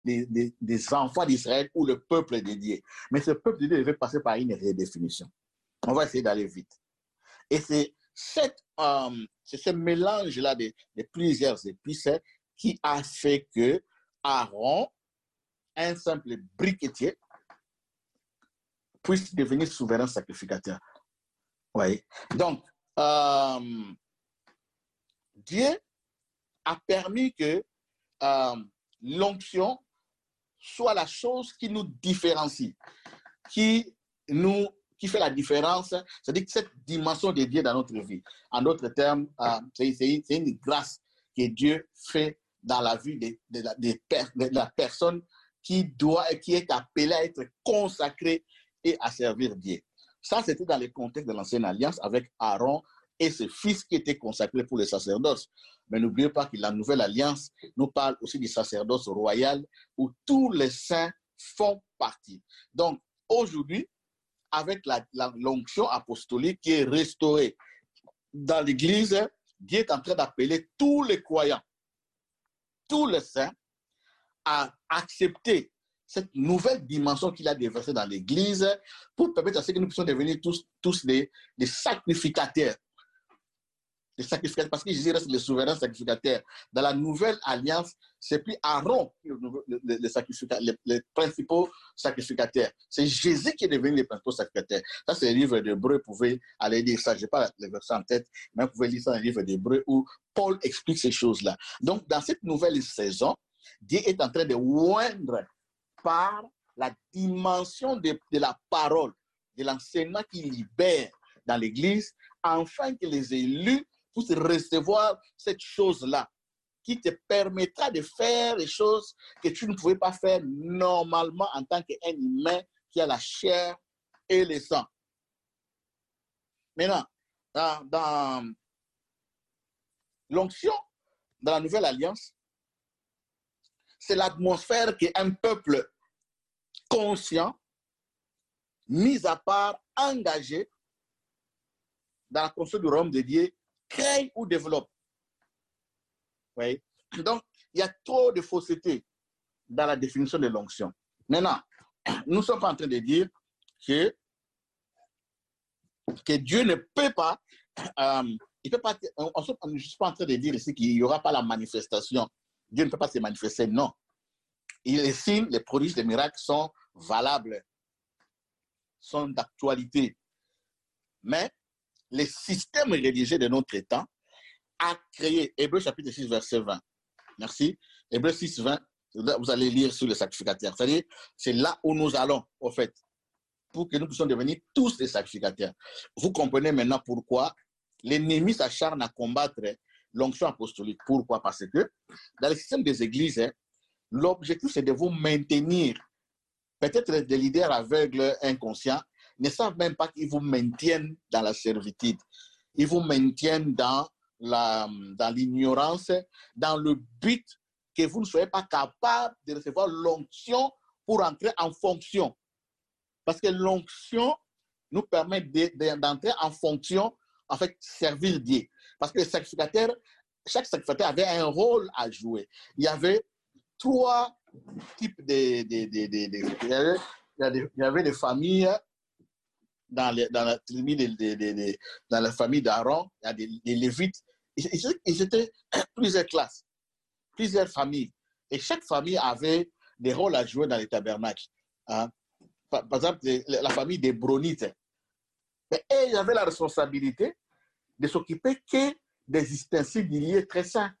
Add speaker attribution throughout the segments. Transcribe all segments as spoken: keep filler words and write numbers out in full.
Speaker 1: des, des, des enfants d'Israël ou le peuple dédié. Mais ce peuple dédié devait passer par une redéfinition. On va essayer d'aller vite. Et c'est cette, euh, c'est ce mélange-là de, de plusieurs épices qui a fait que Aaron, un simple briquetier, puisse devenir souverain sacrificateur. Oui. Donc, euh, Dieu a permis que euh, l'onction soit la chose qui nous différencie, qui nous qui fait la différence, c'est-à-dire cette dimension de Dieu dans notre vie. En d'autres termes, euh, c'est, c'est, c'est une grâce que Dieu fait dans la vie de, de, la, de, de la personne qui doit, qui est appelée à être consacrée et à servir Dieu. Ça, c'était dans le contexte de l'ancienne alliance avec Aaron et ses fils qui étaient consacrés pour le sacerdoce. Mais n'oubliez pas que la nouvelle alliance nous parle aussi du sacerdoce royal où tous les saints font partie. Donc, aujourd'hui, avec la, la, l'onction apostolique qui est restaurée dans l'Église, Dieu est en train d'appeler tous les croyants, tous les saints, à accepter cette nouvelle dimension qu'il a déversée dans l'Église pour permettre à ce que nous puissions devenir tous, tous des, des sacrificateurs. Des sacrificateurs, parce que Jésus reste le souverain sacrificateur. Dans la nouvelle alliance, c'est plus Aaron qui est le, le, le, le les, les principaux sacrificateurs. C'est Jésus qui est devenu le principal sacrificateur. Ça, c'est le livre d'Hébreux. Vous pouvez aller lire ça. Je n'ai pas le verset en tête, mais vous pouvez lire ça dans le livre d'Hébreux où Paul explique ces choses-là. Donc, dans cette nouvelle saison, Dieu est en train de oindre par la dimension de, de la parole, de l'enseignement qui libère dans l'Église, afin que les élus puissent recevoir cette chose-là, qui te permettra de faire les choses que tu ne pouvais pas faire normalement en tant qu'un humain qui a la chair et le sang. Maintenant, dans, dans l'onction, dans la nouvelle alliance, c'est l'atmosphère qu'un peuple conscient, mis à part, engagé dans la construction du royaume de Dieu, crée ou développe. Oui. Donc, il y a trop de fausseté dans la définition de l'onction. Maintenant, nous ne sommes pas en train de dire que, que Dieu ne peut pas, euh, il peut pas, on ne suis pas en train de dire ici qu'il n'y aura pas la manifestation. Dieu ne peut pas se manifester, non. Les signes, les prodiges, les miracles sont valables, sont d'actualité. Mais les systèmes religieux de notre temps a créé, Hébreux chapitre six, verset vingt. Merci. Hébreux six, vingt, vous allez lire sur le sacrificateur. C'est-à-dire, c'est là où nous allons, au fait, pour que nous puissions devenir tous des sacrificateurs. Vous comprenez maintenant pourquoi l'ennemi s'acharne à combattre l'onction apostolique. Pourquoi? Parce que dans le système des églises, l'objectif, c'est de vous maintenir. Peut-être des leaders aveugles, inconscients, ne savent même pas qu'ils vous maintiennent dans la servitude. Ils vous maintiennent dans la, dans l'ignorance, dans le but que vous ne soyez pas capable de recevoir l'onction pour entrer en fonction. Parce que l'onction nous permet de, de, d'entrer en fonction, en fait, servir Dieu. Parce que les sacrificateurs, chaque sacrificateur avait un rôle à jouer. Il y avait trois types de... de, de, de, de il, y avait, il y avait des familles dans, les, dans la tribu de, de, de, de, dans la famille d'Aaron, il y a des, des Lévites. Ils étaient plusieurs classes, plusieurs familles. Et chaque famille avait des rôles à jouer dans les tabernacles. Hein? Par, par exemple, la famille des Bronites. Mais ils avaient la responsabilité de s'occuper que des ustensiles du lieu très saint.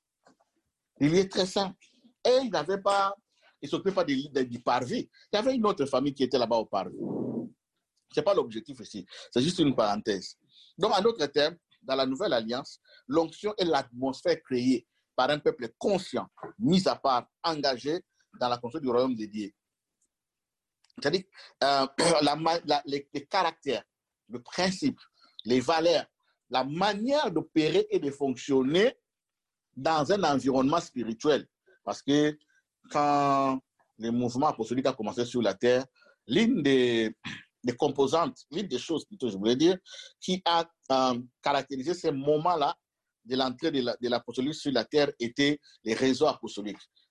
Speaker 1: Du lieu très saint. Et ils n'avaient pas, ils ne s'occupaient pas du, du parvis. Il y avait une autre famille qui était là-bas au parvis. Ce n'est pas l'objectif ici, c'est juste une parenthèse. Donc, en d'autres termes, dans la nouvelle alliance, l'onction est l'atmosphère créée par un peuple conscient, mis à part, engagé dans la construction du royaume de Dieu. C'est-à-dire euh, la, la, les, les caractères, le principe, les valeurs, la manière d'opérer et de fonctionner dans un environnement spirituel. Parce que quand le mouvement apostolique a commencé sur la terre, l'une des des composantes, l'une des choses plutôt, je voulais dire, qui a euh, caractérisé ces moments-là de l'entrée de l'apostolique sur la terre était les réseaux apostoliques.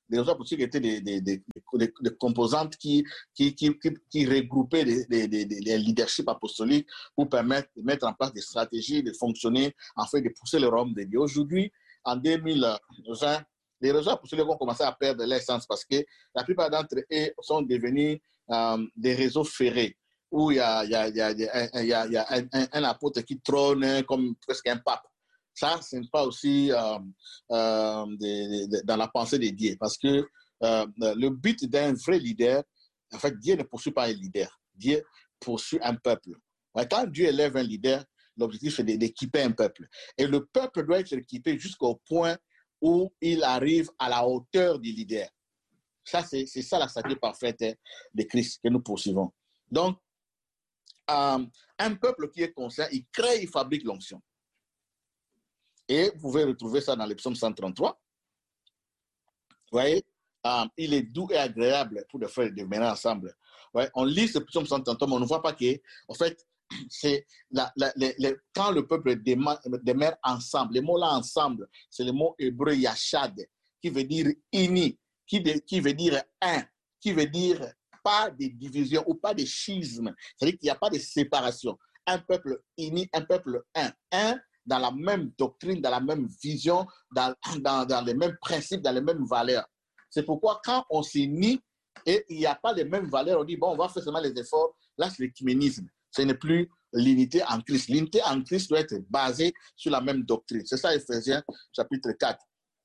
Speaker 1: Les réseaux apostoliques étaient des, des, des, des, des composantes qui, qui, qui, qui, qui regroupaient les, les, les, les leaderships apostoliques pour permettre de mettre en place des stratégies, de fonctionner, en fait, de pousser le royaume de Dieu. Aujourd'hui, en deux mille vingt, les réseaux apostoliques ont commencé à perdre l'essence parce que la plupart d'entre eux sont devenus euh, des réseaux ferrés où il y a, il y a, il y a, il y a, il y a, il y a un, un, un apôtre qui trône comme presque un pape. Ça, ce n'est pas aussi euh, euh, de, de, dans la pensée de Dieu. Parce que euh, le but d'un vrai leader, en fait, Dieu ne poursuit pas un leader. Dieu poursuit un peuple. Ouais, quand Dieu élève un leader, l'objectif, c'est d'équiper un peuple. Et le peuple doit être équipé jusqu'au point où il arrive à la hauteur du leader. Ça, c'est ça la stratégie parfaite de Christ que nous poursuivons. Donc, euh, un peuple qui est conscient, il crée, il fabrique l'onction. Et vous pouvez retrouver ça dans le psaume cent trente-trois. Vous voyez, um, il est doux et agréable pour les frères de demeurer ensemble. Ouais, on lit ce psaume cent trente-trois, mais on ne voit pas que, en fait, c'est quand le peuple demeure ensemble, le mot là ensemble, c'est le mot hébreu yachad, qui veut dire uni, qui, de, qui veut dire un, qui veut dire pas de division ou pas de schisme. C'est-à-dire qu'il n'y a pas de séparation. Un peuple uni, un peuple un. Un, dans la même doctrine, dans la même vision, dans, dans, dans les mêmes principes, dans les mêmes valeurs. C'est pourquoi quand on s'unit et il n'y a pas les mêmes valeurs, on dit, bon, on va faire seulement les efforts. Là, c'est l'écuménisme. Ce n'est plus l'unité en Christ. L'unité en Christ doit être basée sur la même doctrine. C'est ça, Éphésiens, chapitre quatre.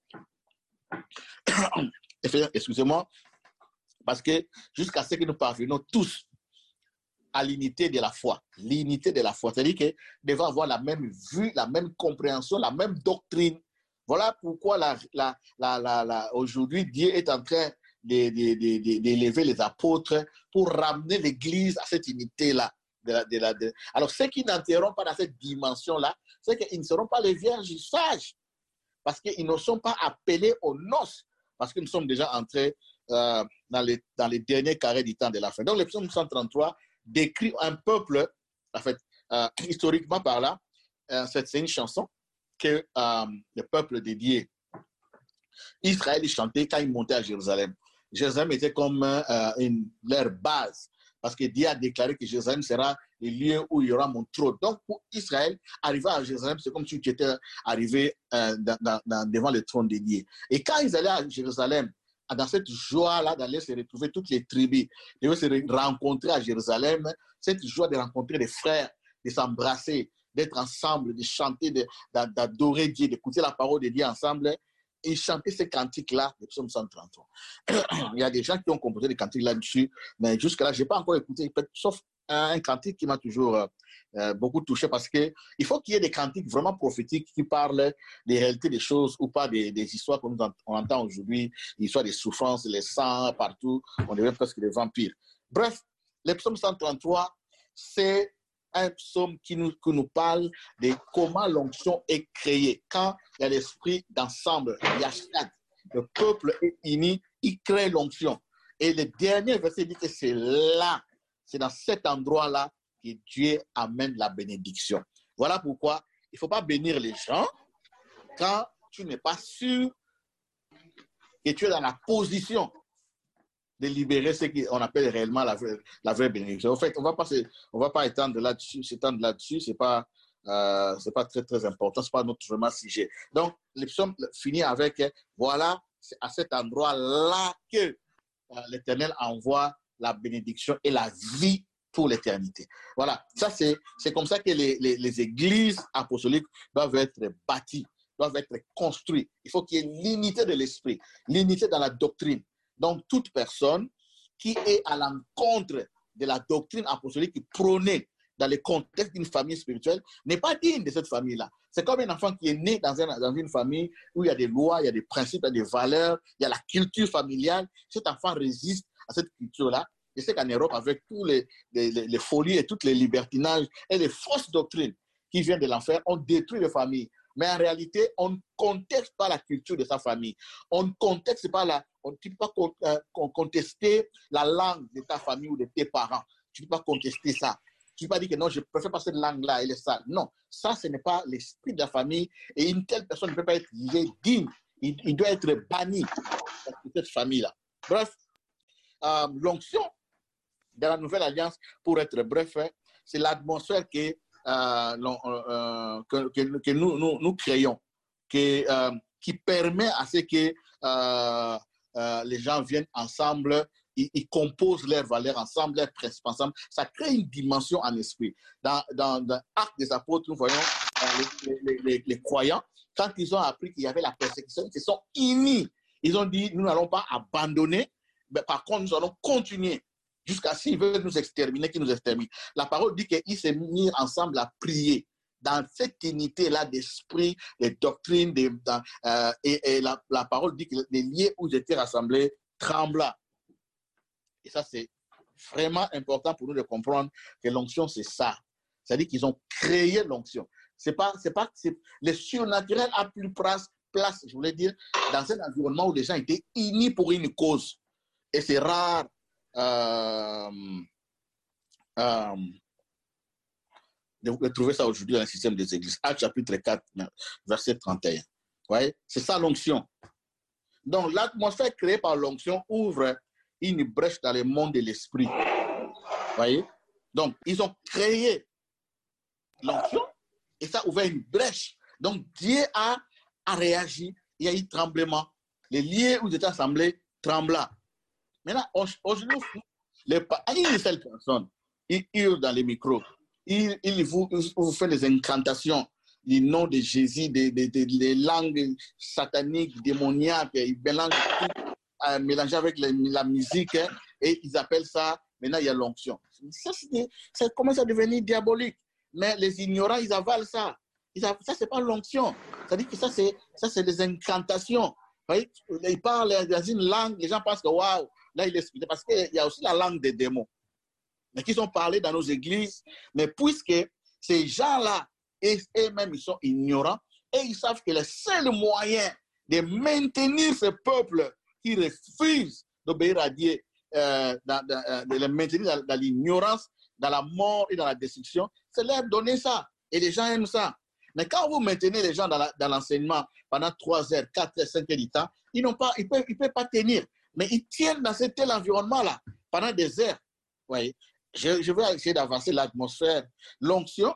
Speaker 1: Excusez-moi, parce que jusqu'à ce que nous parvenons tous à l'unité de la foi. L'unité de la foi. C'est-à-dire que nous devons avoir la même vue, la même compréhension, la même doctrine. Voilà pourquoi la, la, la, la, la, aujourd'hui, Dieu est en train d'élever les apôtres pour ramener l'Église à cette unité-là. De la, de la, de... Alors, ceux qui n'entreront pas dans cette dimension-là, c'est qu'ils ne seront pas les vierges sages. Parce qu'ils ne sont pas appelés aux noces. Parce que nous sommes déjà entrés euh, dans, les, dans les derniers carrés du temps de la fin. Donc, le psaume cent trente-trois décrit un peuple, en fait, euh, historiquement par là, euh, c'est une chanson que euh, le peuple dédié Israël chantait quand il montait à Jérusalem. Jérusalem était comme euh, une, leur base, parce que Dieu a déclaré que Jérusalem sera le lieu où il y aura mon trône. Donc, pour Israël, arriver à Jérusalem, c'est comme si tu étais arrivé euh, dans, dans, dans, devant le trône de Dieu. Et quand ils allaient à Jérusalem, dans cette joie-là d'aller se retrouver toutes les tribus, de se rencontrer à Jérusalem, cette joie de rencontrer des frères, de s'embrasser, d'être ensemble, de chanter, d'adorer Dieu, d'écouter la parole de Dieu ensemble, et chanter ces cantiques-là, le psaume cent trente-trois. Il y a des gens qui ont composé des cantiques là-dessus, mais jusque-là, je n'ai pas encore écouté, sauf un cantique qui m'a toujours euh, beaucoup touché, parce qu'il faut qu'il y ait des cantiques vraiment prophétiques qui parlent des réalités des choses ou pas des, des histoires qu'on entend aujourd'hui, l'histoire des souffrances, les sangs partout, on devient presque des vampires. Bref, le psaume cent trente-trois, c'est un psaume qui nous, qui nous parle de comment l'onction est créée. Quand il y a l'esprit d'ensemble, Yachad, le peuple est uni, il crée l'onction. Et le dernier verset dit que c'est là, c'est dans cet endroit-là que Dieu amène la bénédiction. Voilà pourquoi il ne faut pas bénir les gens quand tu n'es pas sûr que tu es dans la position de libérer ce qu'on appelle réellement la vraie, la vraie bénédiction. En fait, on ne va pas étendre là-dessus, s'étendre là-dessus, ce n'est pas, euh, c'est pas très, très important, ce n'est pas notre vraiment sujet. Donc, le psaume finit avec, voilà, c'est à cet endroit-là que euh, l'Éternel envoie la bénédiction et la vie pour l'éternité. Voilà, ça c'est comme ça que les, les, les églises apostoliques doivent être bâties, doivent être construites. Il faut qu'il y ait l'unité de l'esprit, l'unité dans la doctrine. Donc, toute personne qui est à l'encontre de la doctrine apostolique qui prônait dans le contexte d'une famille spirituelle n'est pas digne de cette famille-là. C'est comme un enfant qui est né dans, un, dans une famille où il y a des lois, il y a des principes, il y a des valeurs, il y a la culture familiale. Cet enfant résiste à cette culture-là. Je sais qu'en Europe, avec tous les, les, les, les folies et tous les libertinages et les fausses doctrines qui viennent de l'enfer, on détruit les familles. Mais en réalité, on ne conteste pas la culture de sa famille. On ne conteste pas la, on ne peut pas contester la langue de ta famille ou de tes parents. Tu ne peux pas contester ça. Tu ne peux pas dire que non, je préfère pas cette langue-là, elle est sale. Non, ça, ce n'est pas l'esprit de la famille. Et une telle personne ne peut pas être digne il, il doit être banni de cette famille-là. Bref, euh, l'onction de la nouvelle alliance, pour être bref, c'est l'atmosphère que, euh, euh, que, que, que nous, nous, nous créons, que, euh, qui permet à ce que euh, euh, les gens viennent ensemble, ils, ils composent leurs valeurs ensemble, leurs principes ensemble. Ça crée une dimension en esprit. Dans, dans, dans l'Acte des Apôtres, nous voyons euh, les, les, les, les croyants, quand ils ont appris qu'il y avait la persécution, ils se sont unis. Ils ont dit, nous n'allons pas abandonner, mais par contre, nous allons continuer jusqu'à s'ils veulent nous exterminer, qu'ils nous exterminent. La parole dit qu'ils s'est mis ensemble à prier dans cette unité-là d'esprit, les doctrines, des, dans, euh, et, et la, la parole dit que les lieux où ils étaient rassemblés trembla. Et ça, c'est vraiment important pour nous de comprendre que l'onction, c'est ça. C'est-à-dire qu'ils ont créé l'onction. C'est pas, c'est pas, c'est, le surnaturel a plus place, place, je voulais dire, dans un environnement où les gens étaient unis pour une cause. Et c'est rare euh, euh, de, de trouver ça aujourd'hui dans le système des églises. Actes chapitre quatre, verset trente et un. Ouais? C'est ça l'onction. Donc, l'atmosphère créée par l'onction ouvre une brèche dans le monde de l'esprit. Voyez? Donc, ils ont créé l'onction et ça a ouvert une brèche. Donc, Dieu a, a réagi. Il y a eu tremblement. Les lieux où ils étaient assemblés trembla. Maintenant, aujourd'hui, les, une seule personne, il hurle dans les micros. Il, il vous, vous fait des incantations. Les noms de Jésus, des, des, des, des langues sataniques, démoniaques. Ils mélangent tout, euh, mélangé avec la, la musique. Hein, et ils appellent ça, maintenant, il y a l'onction. Ça, ça commence à devenir diabolique. Mais les ignorants, ils avalent ça. Ils avalent, ça, ce n'est pas l'onction. C'est-à-dire que ça, c'est des incantations. Vous voyez, ils parlent dans une langue, les gens pensent que waouh, là, il explique. Parce qu'il y a aussi la langue des démons. Mais qui sont parlés dans nos églises. Mais puisque ces gens-là, eux-mêmes, ils sont ignorants et ils savent que le seul moyen de maintenir ce peuple qui refuse d'obéir à Dieu, euh, dans, dans, de les maintenir dans, dans l'ignorance, dans la mort et dans la destruction, c'est leur donner ça. Et les gens aiment ça. Mais quand vous maintenez les gens dans l'enseignement pendant trois heures, quatre heures, cinq heures du temps, ils ne peuvent, ils peuvent, ils peuvent pas tenir. Mais ils tiennent dans ce tel environnement-là pendant des heures. Voyez. Je, je vais essayer d'avancer l'atmosphère. L'onction,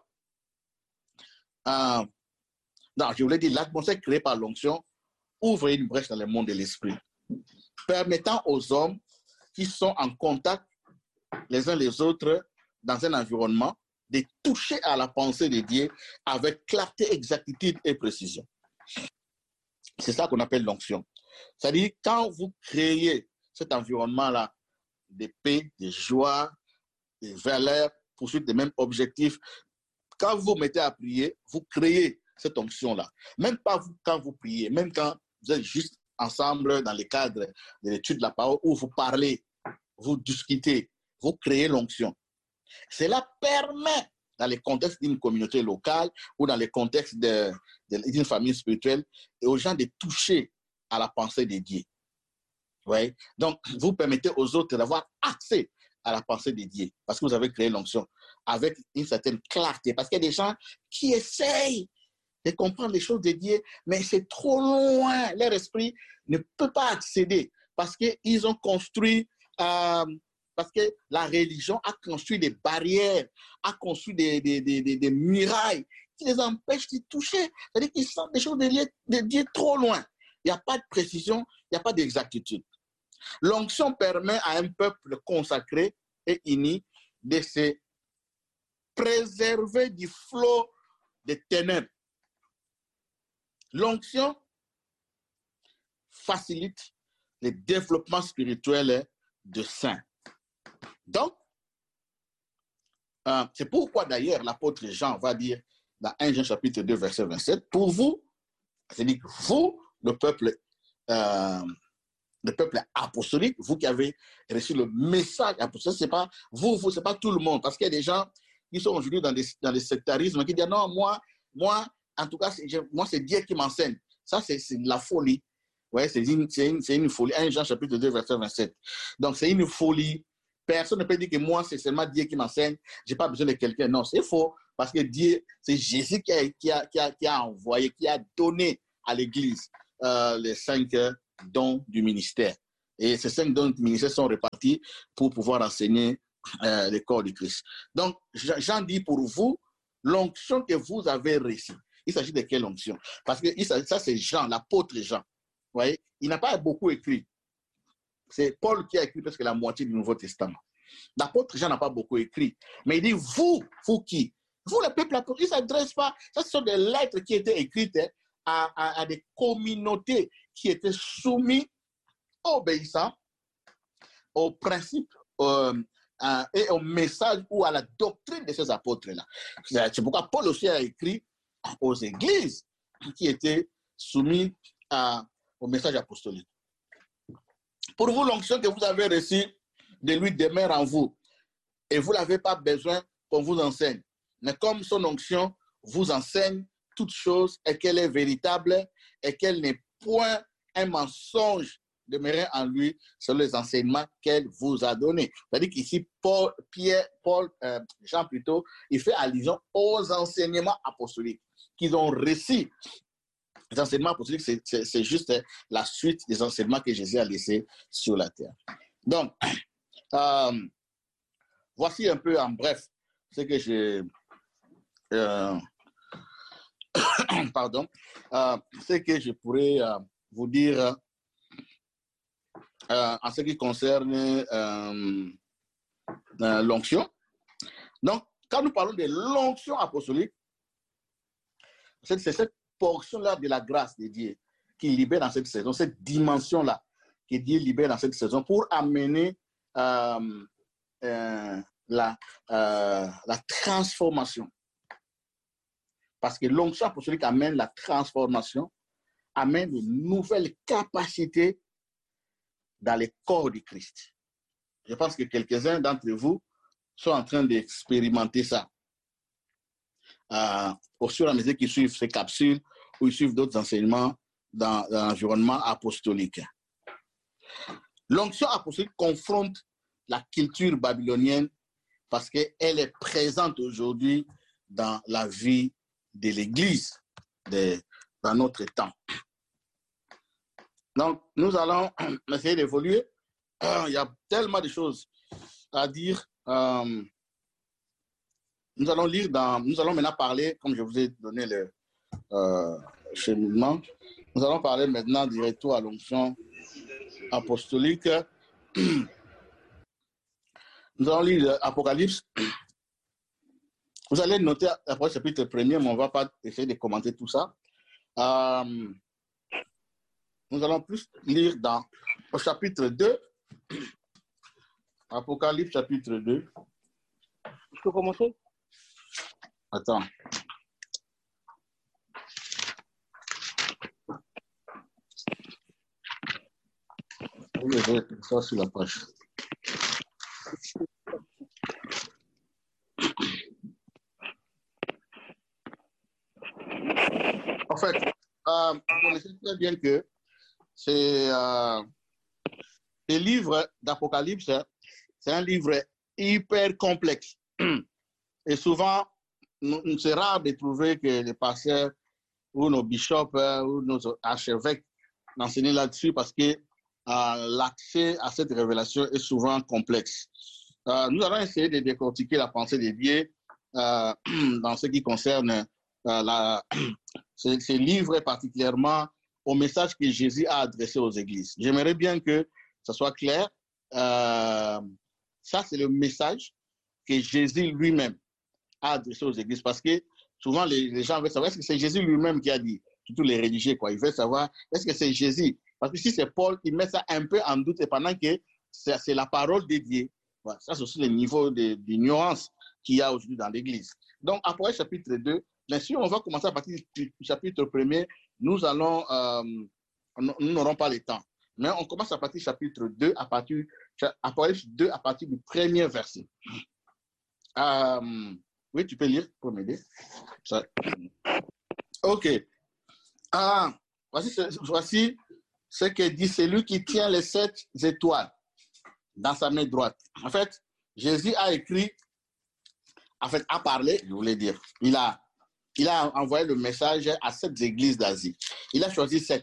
Speaker 1: euh, non, je voulais dire, l'atmosphère créée par l'onction ouvre une brèche dans le monde de l'esprit, permettant aux hommes qui sont en contact les uns les autres dans un environnement de toucher à la pensée de Dieu avec clarté, exactitude et précision. C'est ça qu'on appelle l'onction. C'est-à-dire, quand vous créez cet environnement-là de paix, de joie, de valeurs, poursuite des mêmes objectifs, quand vous vous mettez à prier, vous créez cette onction-là. Même pas vous, quand vous priez, même quand vous êtes juste ensemble dans le cadre de l'étude de la parole où vous parlez, vous discutez, vous créez l'onction. Cela permet, dans le contexte d'une communauté locale ou dans le contexte d'une famille spirituelle, et aux gens de toucher à la pensée de Dieu. Ouais. Donc, vous permettez aux autres d'avoir accès à la pensée de Dieu parce que vous avez créé l'onction avec une certaine clarté. Parce qu'il y a des gens qui essayent de comprendre les choses de Dieu, mais c'est trop loin. Leur esprit ne peut pas accéder parce qu'ils ont construit... Euh, Parce que la religion a construit des barrières, a construit des, des, des, des, des murailles qui les empêchent de toucher. C'est-à-dire qu'ils sentent des choses de Dieu, de Dieu trop loin. Il n'y a pas de précision, il n'y a pas d'exactitude. L'onction permet à un peuple consacré et uni de se préserver du flot des ténèbres. L'onction facilite le développement spirituel de saints. Donc, euh, c'est pourquoi d'ailleurs l'apôtre Jean va dire dans un Jean chapitre deux, verset vingt-sept, pour vous, c'est-à-dire que vous, le peuple, euh, le peuple apostolique, vous qui avez reçu le message apostolique, c'est pas vous, vous, c'est pas tout le monde, parce qu'il y a des gens qui sont aujourd'hui dans des, dans les sectarismes qui disent non, moi, moi, en tout cas, c'est, moi, c'est Dieu qui m'enseigne. Ça, c'est, c'est de la folie. Ouais, c'est une, c'est une, c'est une folie. un Jean chapitre deux, verset vingt-sept. Donc, c'est une folie. Personne ne peut dire que moi, c'est seulement Dieu qui m'enseigne. Je n'ai pas besoin de quelqu'un. Non, c'est faux. Parce que Dieu, c'est Jésus qui a, qui a, qui a, qui a envoyé, qui a donné à l'Église euh, les cinq dons du ministère. Et ces cinq dons du ministère sont répartis pour pouvoir enseigner euh, le corps du Christ. Donc, Jean dit pour vous, l'onction que vous avez reçue. Il s'agit de quelle onction? Parce que ça, c'est Jean, l'apôtre Jean. Vous voyez, il n'a pas beaucoup écrit. C'est Paul qui a écrit presque la moitié du Nouveau Testament. L'apôtre Jean n'a pas beaucoup écrit. Mais il dit, vous, vous qui? Vous, le peuple apôtre, il ne s'adresse pas. Ça, ce sont des lettres qui étaient écrites à, à, à des communautés qui étaient soumises, obéissant aux principes euh, euh, et au message ou à la doctrine de ces apôtres-là. C'est pourquoi Paul aussi a écrit aux églises qui étaient soumises à, au message apostolique. Pour vous, l'onction que vous avez reçue de lui demeure en vous et vous n'avez pas besoin qu'on vous enseigne. Mais comme son onction vous enseigne toutes choses et qu'elle est véritable et qu'elle n'est point un mensonge, demeurez en lui sur les enseignements qu'elle vous a donnés. C'est-à-dire qu'ici, Paul, Pierre, Paul, euh, Jean plutôt, il fait allusion aux enseignements apostoliques qu'ils ont reçus. Les enseignements apostoliques, c'est juste la suite des enseignements que Jésus a laissés sur la terre. Donc, euh, voici un peu en bref ce que je... Euh, pardon, euh, ce que je pourrais euh, vous dire euh, en ce qui concerne euh, euh, l'onction. Donc, quand nous parlons de l'onction apostolique, c'est cette portion-là de la grâce de Dieu qui libère dans cette saison, cette dimension-là que Dieu libère dans cette saison pour amener euh, euh, la, euh, la transformation. Parce que l'onction apostolique amène la transformation, amène de nouvelles capacités dans le corps du Christ. Je pense que quelques-uns d'entre vous sont en train d'expérimenter ça. Euh, au fur et à mesure qu'ils suivent ces capsules ou ils suivent d'autres enseignements dans, dans l'environnement apostolique. L'onction apostolique confronte la culture babylonienne parce qu'elle est présente aujourd'hui dans la vie de l'Église dans notre temps. Donc, nous allons essayer d'évoluer. Il y a tellement de choses à dire. Euh, nous allons lire dans... Nous allons maintenant parler, comme je vous ai donné le euh, cheminement, nous allons parler maintenant du retour à l'onction apostolique. Nous allons lire l'Apocalypse. Vous allez noter après le chapitre premier, mais on ne va pas essayer de commenter tout ça. Euh, nous allons plus lire dans le chapitre deux. Apocalypse chapitre deux.
Speaker 2: Je peux commencer?
Speaker 1: Attends. Je vais mettre ça sur la page. En fait, euh, vous connaissez très bien que c'est euh, le livre d'Apocalypse, c'est un livre hyper complexe. Et souvent, c'est rare de trouver que les pasteurs ou nos bishops ou nos archevêques enseignent là-dessus parce que euh, l'accès à cette révélation est souvent complexe. Euh, nous allons essayer de décortiquer la pensée de Dieu euh, dans ce qui concerne euh, la, ces, ces livres, particulièrement au message que Jésus a adressé aux églises. J'aimerais bien que ça soit clair. Euh, ça, c'est le message que Jésus lui-même a adressé aux églises, parce que souvent les, les gens veulent savoir est-ce que c'est Jésus lui-même qui a dit, surtout les religieux, quoi. Ils veulent savoir est-ce que c'est Jésus, parce que si c'est Paul, il met ça un peu en doute, et pendant que c'est la parole de Dieu. Voilà. Ça, c'est aussi le niveau d'ignorance qu'il y a aujourd'hui dans l'église. Donc, après chapitre deux, bien sûr, on va commencer à partir du chapitre premier. Nous allons, euh, nous n'aurons pas le temps, mais on commence à partir du chapitre deux, à partir, Apocalypse deux, à partir du premier verset. Euh, oui, tu peux lire pour m'aider. Ok. Ah, voici, ce, voici ce que dit celui qui tient les sept étoiles dans sa main droite. En fait, Jésus a écrit, en fait, a parlé, je voulais dire, il a, il a envoyé le message à sept églises d'Asie. Il a choisi sept.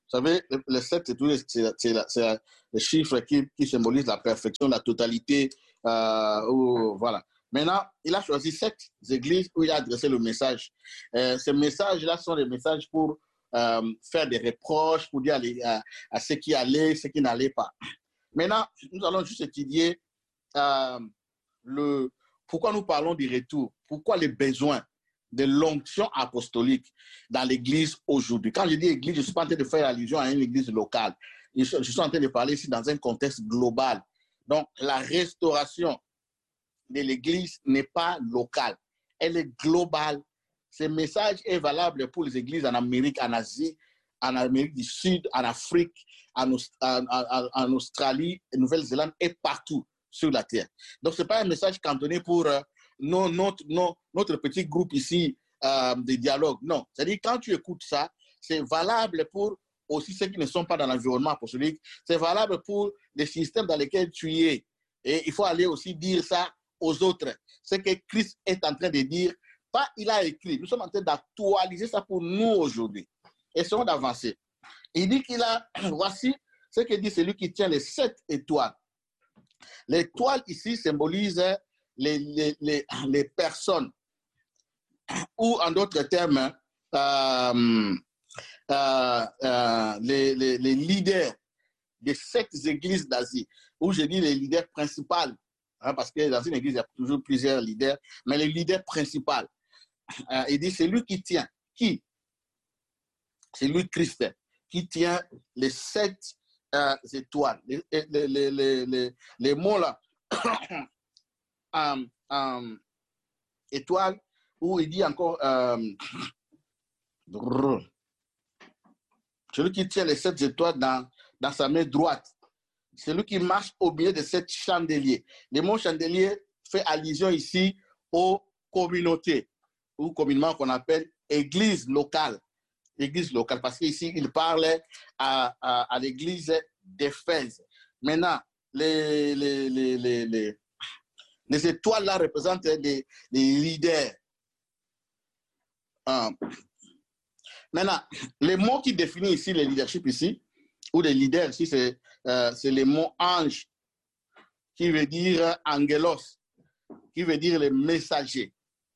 Speaker 1: Vous savez, le, le sept, c'est le chiffre qui, qui symbolise la perfection, la totalité. Euh, ou, voilà. Maintenant, il a choisi sept églises où il a adressé le message. Euh, ces messages-là sont des messages pour euh, faire des reproches, pour dire à, à ceux qui allaient, ceux qui n'allaient pas. Maintenant, nous allons juste étudier euh, le, pourquoi nous parlons du retour, pourquoi les besoins de l'onction apostolique dans l'église aujourd'hui. Quand je dis église, je ne suis pas en train de faire allusion à une église locale. Je suis en train de parler ici dans un contexte global. Donc, la restauration de l'église n'est pas locale, elle est globale. Ce message est valable pour les églises en Amérique, en Asie, en Amérique du Sud, en Afrique, en, en, en, en Australie, en Nouvelle-Zélande et partout sur la terre. Donc, ce n'est pas un message cantonné pour euh, nos, notre, nos, notre petit groupe ici euh, de dialogue. Non, c'est-à-dire quand tu écoutes ça, c'est valable pour aussi ceux qui ne sont pas dans l'environnement apostolique, c'est valable pour les systèmes dans lesquels tu es. Et il faut aller aussi dire ça aux autres. Ce que Christ est en train de dire, pas il a écrit. Nous sommes en train d'actualiser ça pour nous aujourd'hui. Essayons d'avancer. Il dit qu'il a, voici ce que dit celui qui tient les sept étoiles. L'étoile ici symbolise les, les, les, les personnes, ou en d'autres termes, euh, euh, euh, les, les, les leaders des sept églises d'Asie, où je dis les leaders principaux, hein, parce que dans une église, il y a toujours plusieurs leaders, mais les leaders principaux. Euh, il dit, c'est lui qui tient. Qui? C'est lui, Christ, qui tient les sept euh, étoiles. Les, les, les, les, les, les mots là, um, um, étoile, où il dit encore, um, celui qui tient les sept étoiles dans, dans sa main droite. Celui qui marche au milieu de sept chandeliers. Le mot chandelier fait allusion ici aux communautés, ou communément qu'on appelle église locale. Église locale, parce qu'ici, il parle à, à, à l'église d'Éphèse. Maintenant, les, les, les, les, les, les étoiles là représentent les, les leaders. Euh, maintenant, les mots qui définissent ici le leadership ici, ou les leaders ici, c'est euh, le mot ange, qui veut dire angelos, qui veut dire les messagers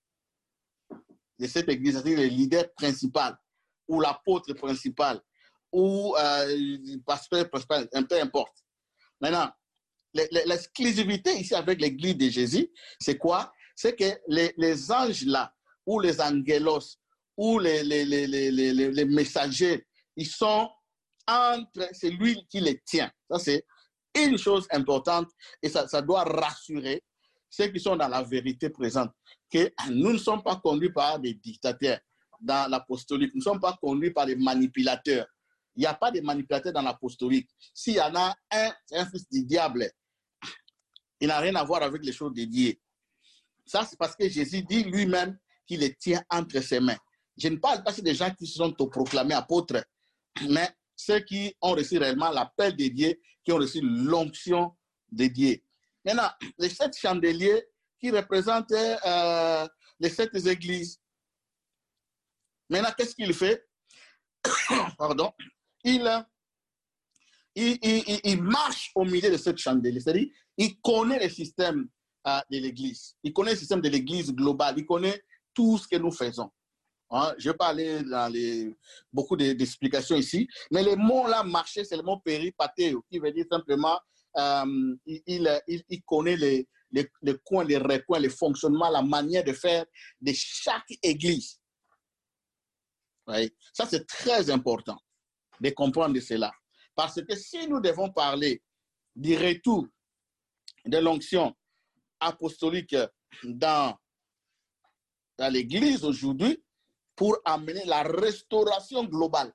Speaker 1: de cette église, c'est-à-dire le leader principal, ou l'apôtre principal, ou euh, le pasteur principal, peu importe. Maintenant, l'exclusivité ici avec l'église de Jésus, c'est quoi? C'est que les, les anges là, ou les angelos, ou les, les, les, les, les, les messagers, ils sont entre celui qui les tient. Ça, c'est une chose importante et ça, ça doit rassurer ceux qui sont dans la vérité présente, que nous ne sommes pas conduits par des dictateurs dans l'apostolique, nous ne sommes pas conduits par des manipulateurs. Il n'y a pas de manipulateurs dans l'apostolique. S'il y en a un, c'est un fils du diable. Il n'a rien à voir avec les choses dédiées. Ça, c'est parce que Jésus dit lui-même qu'il les tient entre ses mains. Je ne parle pas des gens qui se sont proclamés apôtres, mais ceux qui ont reçu réellement l'appel dédié, qui ont reçu l'onction dédiée. Maintenant, les sept chandeliers qui représentent euh, les sept églises. Maintenant, qu'est-ce qu'il fait? Pardon. Il, il, il, il marche au milieu de cette chandelier. C'est-à-dire, il connaît le système euh, de l'église. Il connaît le système de l'église globale. Il connaît tout ce que nous faisons. Hein? Je vais pas aller dans les, beaucoup d'explications ici, mais le mot là, marcher, c'est le mot péripatéo, qui veut dire simplement, euh, il, il, il connaît les, les, les coins, les recoins, les fonctionnements, la manière de faire de chaque église. Oui? Ça, c'est très important de comprendre cela. Parce que si nous devons parler du retour de l'onction apostolique dans, dans l'église aujourd'hui, pour amener la restauration globale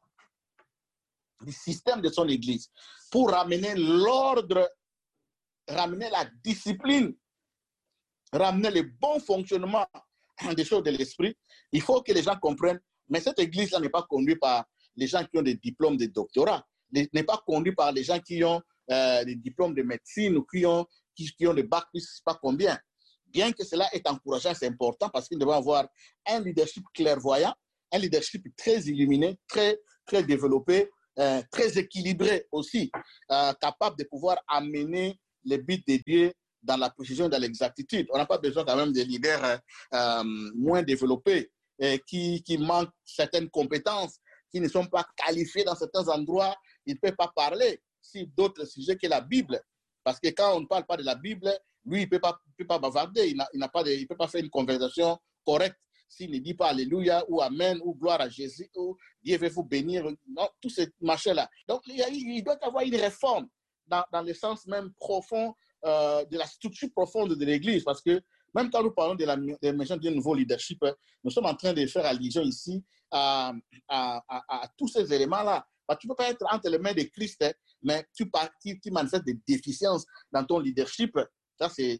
Speaker 1: du système de son église, pour ramener l'ordre, ramener la discipline, ramener le bon fonctionnement des choses de l'esprit, il faut que les gens comprennent, mais cette église-là n'est pas conduite par les gens qui ont des diplômes de doctorat, n'est pas conduite par les gens qui ont euh, des diplômes de médecine ou qui ont, qui, qui ont des bacs, je ne sais pas combien. Bien que cela est encourageant, c'est important parce qu'il devait avoir un leadership clairvoyant, un leadership très illuminé, très, très développé, euh, très équilibré aussi, euh, capable de pouvoir amener les buts de Dieu dans la précision, dans l'exactitude. On n'a pas besoin quand même de leaders euh, moins développés et qui, qui manquent certaines compétences, qui ne sont pas qualifiés dans certains endroits. Ils ne peuvent pas parler sur d'autres sujets que la Bible. Parce que quand on ne parle pas de la Bible, lui, il ne peut pas, peut pas bavarder, il ne peut pas faire une conversation correcte s'il ne dit pas Alléluia ou Amen ou gloire à Jésus ou Dieu veut vous bénir. Non, tous ces machins-là. Donc, il, a, il doit y avoir une réforme dans, dans le sens même profond euh, de la structure profonde de l'Église. Parce que même quand nous parlons de l'émergence d'un nouveau leadership, nous sommes en train de faire allusion ici à, à, à, à tous ces éléments-là. Tu ne peux pas être entre les mains de Christ, mais tu, tu, tu manifestes des déficiences dans ton leadership. Ça, c'est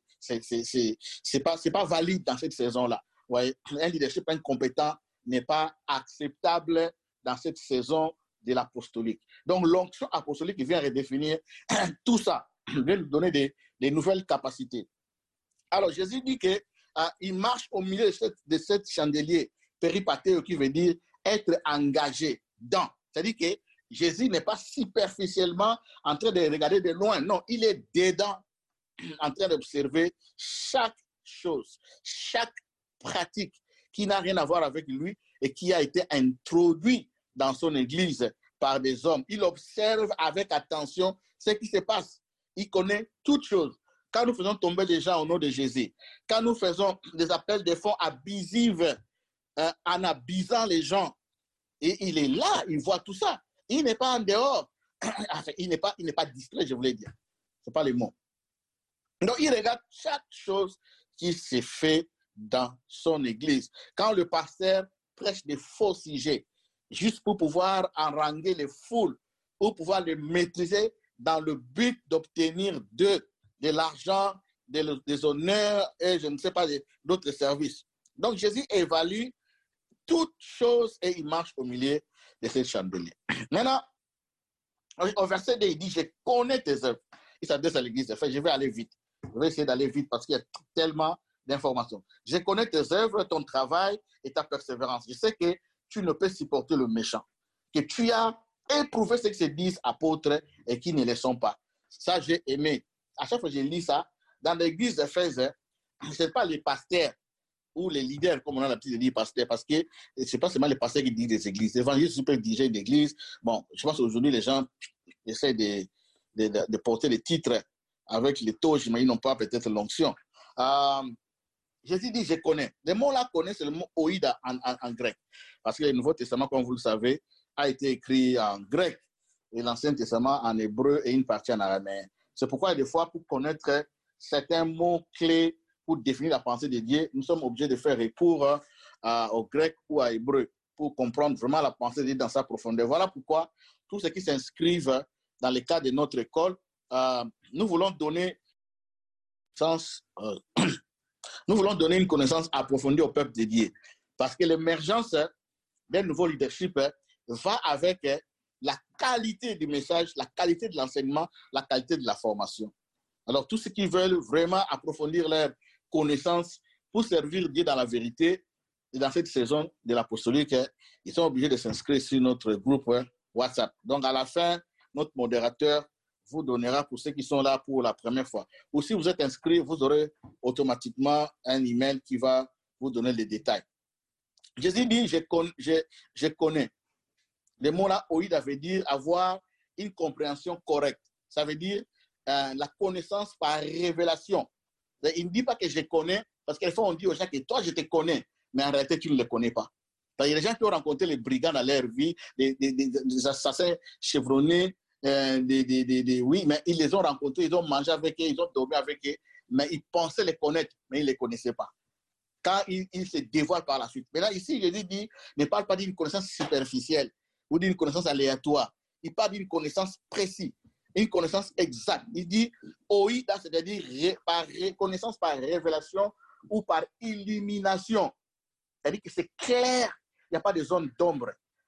Speaker 1: c'est pas, pas valide dans cette saison-là. Ouais. Un leadership incompétent n'est pas acceptable dans cette saison de l'apostolique. Donc, l'onction apostolique vient redéfinir tout ça, vient nous donner des, des nouvelles capacités. Alors, Jésus dit qu'il euh, marche au milieu de cette, de cette chandelier péripatéo qui veut dire être engagé dans. C'est-à-dire que Jésus n'est pas superficiellement en train de regarder de loin. Non, il est dedans, en train d'observer chaque chose, chaque pratique qui n'a rien à voir avec lui et qui a été introduit dans son église par des hommes. Il observe avec attention ce qui se passe. Il connaît toutes choses. Quand nous faisons tomber des gens au nom de Jésus, quand nous faisons des appels de fonds abusifs euh, en abusant les gens, et il est là, il voit tout ça. Il n'est pas en dehors. Enfin, il n'est pas, il n'est pas distrait, je voulais dire. Ce n'est pas le mot. Donc, il regarde chaque chose qui se fait dans son église. Quand le pasteur prêche des faux sujets, juste pour pouvoir haranguer les foules, pour pouvoir les maîtriser dans le but d'obtenir de, de l'argent, de, des honneurs et je ne sais pas, d'autres services. Donc, Jésus évalue toutes choses et il marche au milieu de ces chandeliers. Maintenant, au verset deux, il dit, je connais tes œuvres. Il s'adresse à l'église. Je vais aller vite. Je vais essayer d'aller vite parce qu'il y a tellement d'informations. Je connais tes œuvres, ton travail et ta persévérance. Je sais que tu ne peux supporter le méchant, que tu as éprouvé ce que se disent apôtres et qui ne le sont pas. Ça, j'ai aimé. À chaque fois que je lis ça, dans l'église d'Éphèse, ce n'est pas les pasteurs ou les leaders, comme on a l'habitude de dire pasteurs, parce que ce n'est pas seulement les pasteurs qui disent des églises. Les évangélistes peuvent diriger une église. Bon, je pense qu'aujourd'hui, les gens essaient de, de, de, de porter les titres avec les toges, mais ils n'ont pas peut-être l'onction. Euh, Jésus dit, je connais. Le mot là, connaît, c'est le mot oïda en, en, en grec. Parce que le Nouveau Testament, comme vous le savez, a été écrit en grec et l'Ancien Testament en hébreu et une partie en araméen. C'est pourquoi, des fois, pour connaître certains mots clés pour définir la pensée de Dieu, nous sommes obligés de faire recours euh, au grec ou à hébreu pour comprendre vraiment la pensée de Dieu dans sa profondeur. Voilà pourquoi tous ceux qui s'inscrivent dans le cadre de notre école, euh, nous voulons donner sens, euh, nous voulons donner une connaissance approfondie au peuple de Dieu. Parce que l'émergence d'un nouveau leadership va avec la qualité du message, la qualité de l'enseignement, la qualité de la formation. Alors, tous ceux qui veulent vraiment approfondir leur connaissance pour servir Dieu dans la vérité, et dans cette saison de l'apostolique, ils sont obligés de s'inscrire sur notre groupe WhatsApp. Donc, à la fin, notre modérateur vous donnera pour ceux qui sont là pour la première fois. Ou si vous êtes inscrit, vous aurez automatiquement un email qui va vous donner les détails. Jésus dit, je, con, je, je connais. Le mot là, oïda, veut dire avoir une compréhension correcte. Ça veut dire euh, la connaissance par révélation. Il ne dit pas que je connais, parce qu'à fois on dit aux gens que toi, je te connais, mais en réalité, tu ne le connais pas. Il y a des gens qui ont rencontré les brigands dans leur vie, des, des, des, des assassins chevronnés, euh, des, des, des, des, oui, mais ils les ont rencontrés, ils ont mangé avec eux, ils ont dormi avec eux, mais ils pensaient les connaître, mais ils ne les connaissaient pas. Quand ils, ils se dévoilent par la suite. Mais là, ici, Jésus dit, ne parle pas d'une connaissance superficielle ou d'une connaissance aléatoire. Il parle d'une connaissance précise, une connaissance exacte. Il dit, oïda, c'est-à-dire par connaissance par révélation ou par illumination. C'est-à-dire que c'est clair, il n'y a pas de zone d'ombre.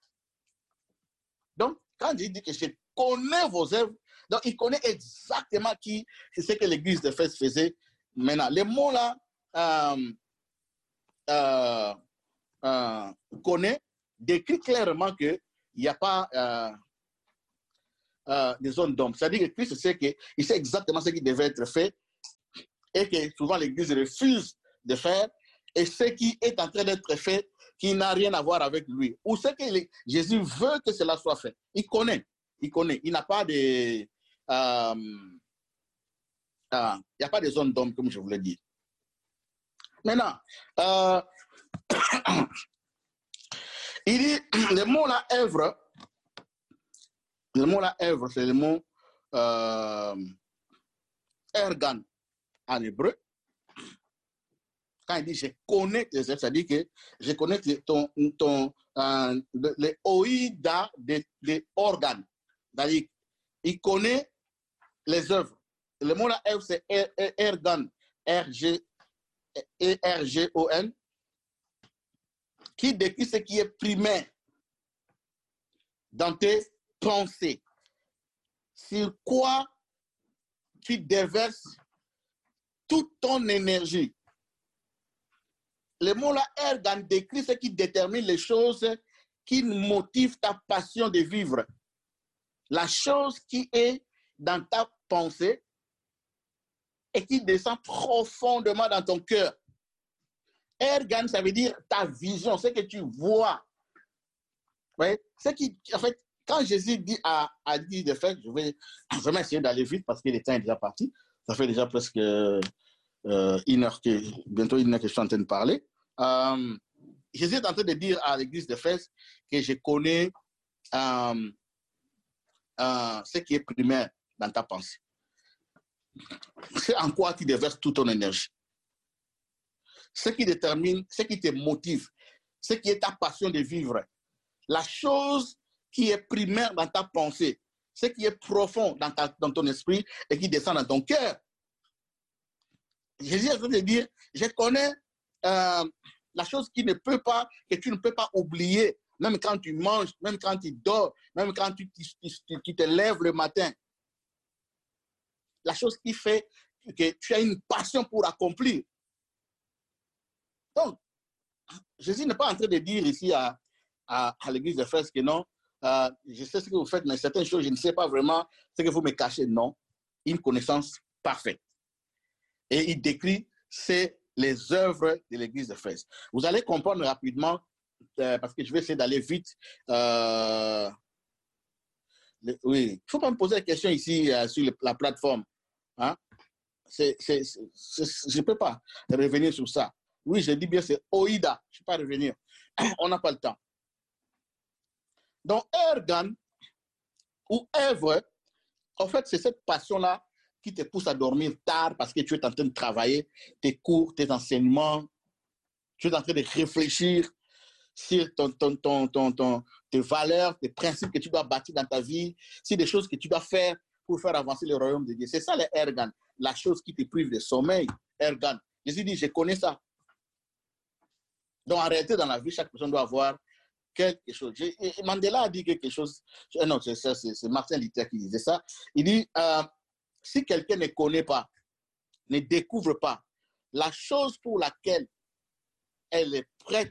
Speaker 1: Donc, quand il dit que je connais vos œuvres, donc il connaît exactement qui, c'est ce que l'église d'Éphèse faisait. Maintenant, les mots là, euh, euh, euh, connaît, décrit clairement qu'il n'y a pas, euh, euh, des zones d'ombre. C'est-à-dire que Christ sait, que, il sait exactement ce qui devait être fait et que souvent l'Église refuse de faire, et ce qui est en train d'être fait qui n'a rien à voir avec lui. Ou ce que les, Jésus veut que cela soit fait. Il connaît. Il connaît. Il n'a pas de... Euh, euh, il n'y a pas de zone d'ombre, comme je vous l'ai dit. Maintenant, euh, il dit, le mot là, œuvre, le mot là, œuvre, c'est le mot euh, ergan en hébreu. Quand il dit je connais tes œuvres, ça dit que je connais ton, ton, euh, les oïda des de organes. C'est-à-dire, il connaît les œuvres. Le mot là, œuvre, c'est ergan, R G R G O N, qui décrit ce qui est primaire dans tes pensées. Sur quoi tu déverses toute ton énergie. Le mot là, ergan, décrit ce qui détermine les choses qui motivent ta passion de vivre. La chose qui est dans ta pensée et qui descend profondément dans ton cœur. Ergan, ça veut dire ta vision, ce que tu vois. Ouais? Ce qui, en fait, quand Jésus dit à, à dit de faire, je vais vraiment essayer d'aller vite parce que le temps est déjà parti. Ça fait déjà presque euh, une heure que, bientôt une heure que je suis en train de parler. Euh, Jésus est en train de dire à l'église d'Éphèse que je connais euh, euh, ce qui est primaire dans ta pensée. C'est en quoi tu déverses toute ton énergie. Ce qui détermine, ce qui te motive, ce qui est ta passion de vivre. La chose qui est primaire dans ta pensée, ce qui est profond dans, ta, dans ton esprit et qui descend dans ton cœur. Jésus est en train de dire, je connais euh, la chose qui ne peut pas, que tu ne peux pas oublier, même quand tu manges, même quand tu dors, même quand tu, tu, tu, tu te lèves le matin. La chose qui fait que tu as une passion pour accomplir. Donc, Jésus n'est pas en train de dire ici à, à, à l'église d'Éphèse que non, euh, je sais ce que vous faites, mais certaines choses, je ne sais pas vraiment ce que vous me cachez. Non, une connaissance parfaite. Et il décrit, c'est les œuvres de l'église d'Éphèse. Vous allez comprendre rapidement, euh, parce que je vais essayer d'aller vite. Euh, le, oui, il ne faut pas me poser la question ici euh, sur le, la plateforme. Hein? C'est, c'est, c'est, je ne peux pas revenir sur ça. Oui, je dis bien, c'est Oïda. Je ne peux pas revenir. On n'a pas le temps. Donc, ergan ou œuvre, en fait, c'est cette passion-là qui te pousse à dormir tard parce que tu es en train de travailler tes cours, tes enseignements. Tu es en train de réfléchir sur ton, ton, ton, ton, ton, tes valeurs, tes principes que tu dois bâtir dans ta vie, sur des choses que tu dois faire pour faire avancer le royaume de Dieu. C'est ça, le ergan, la chose qui te prive de sommeil. Ergan. Jésus dit, je connais ça. Donc, en réalité, dans la vie, chaque personne doit avoir quelque chose. Et Mandela a dit quelque chose. Non, c'est, c'est, c'est Martin Luther qui disait ça. Il dit, euh, si quelqu'un ne connaît pas, ne découvre pas la chose pour laquelle elle est prête,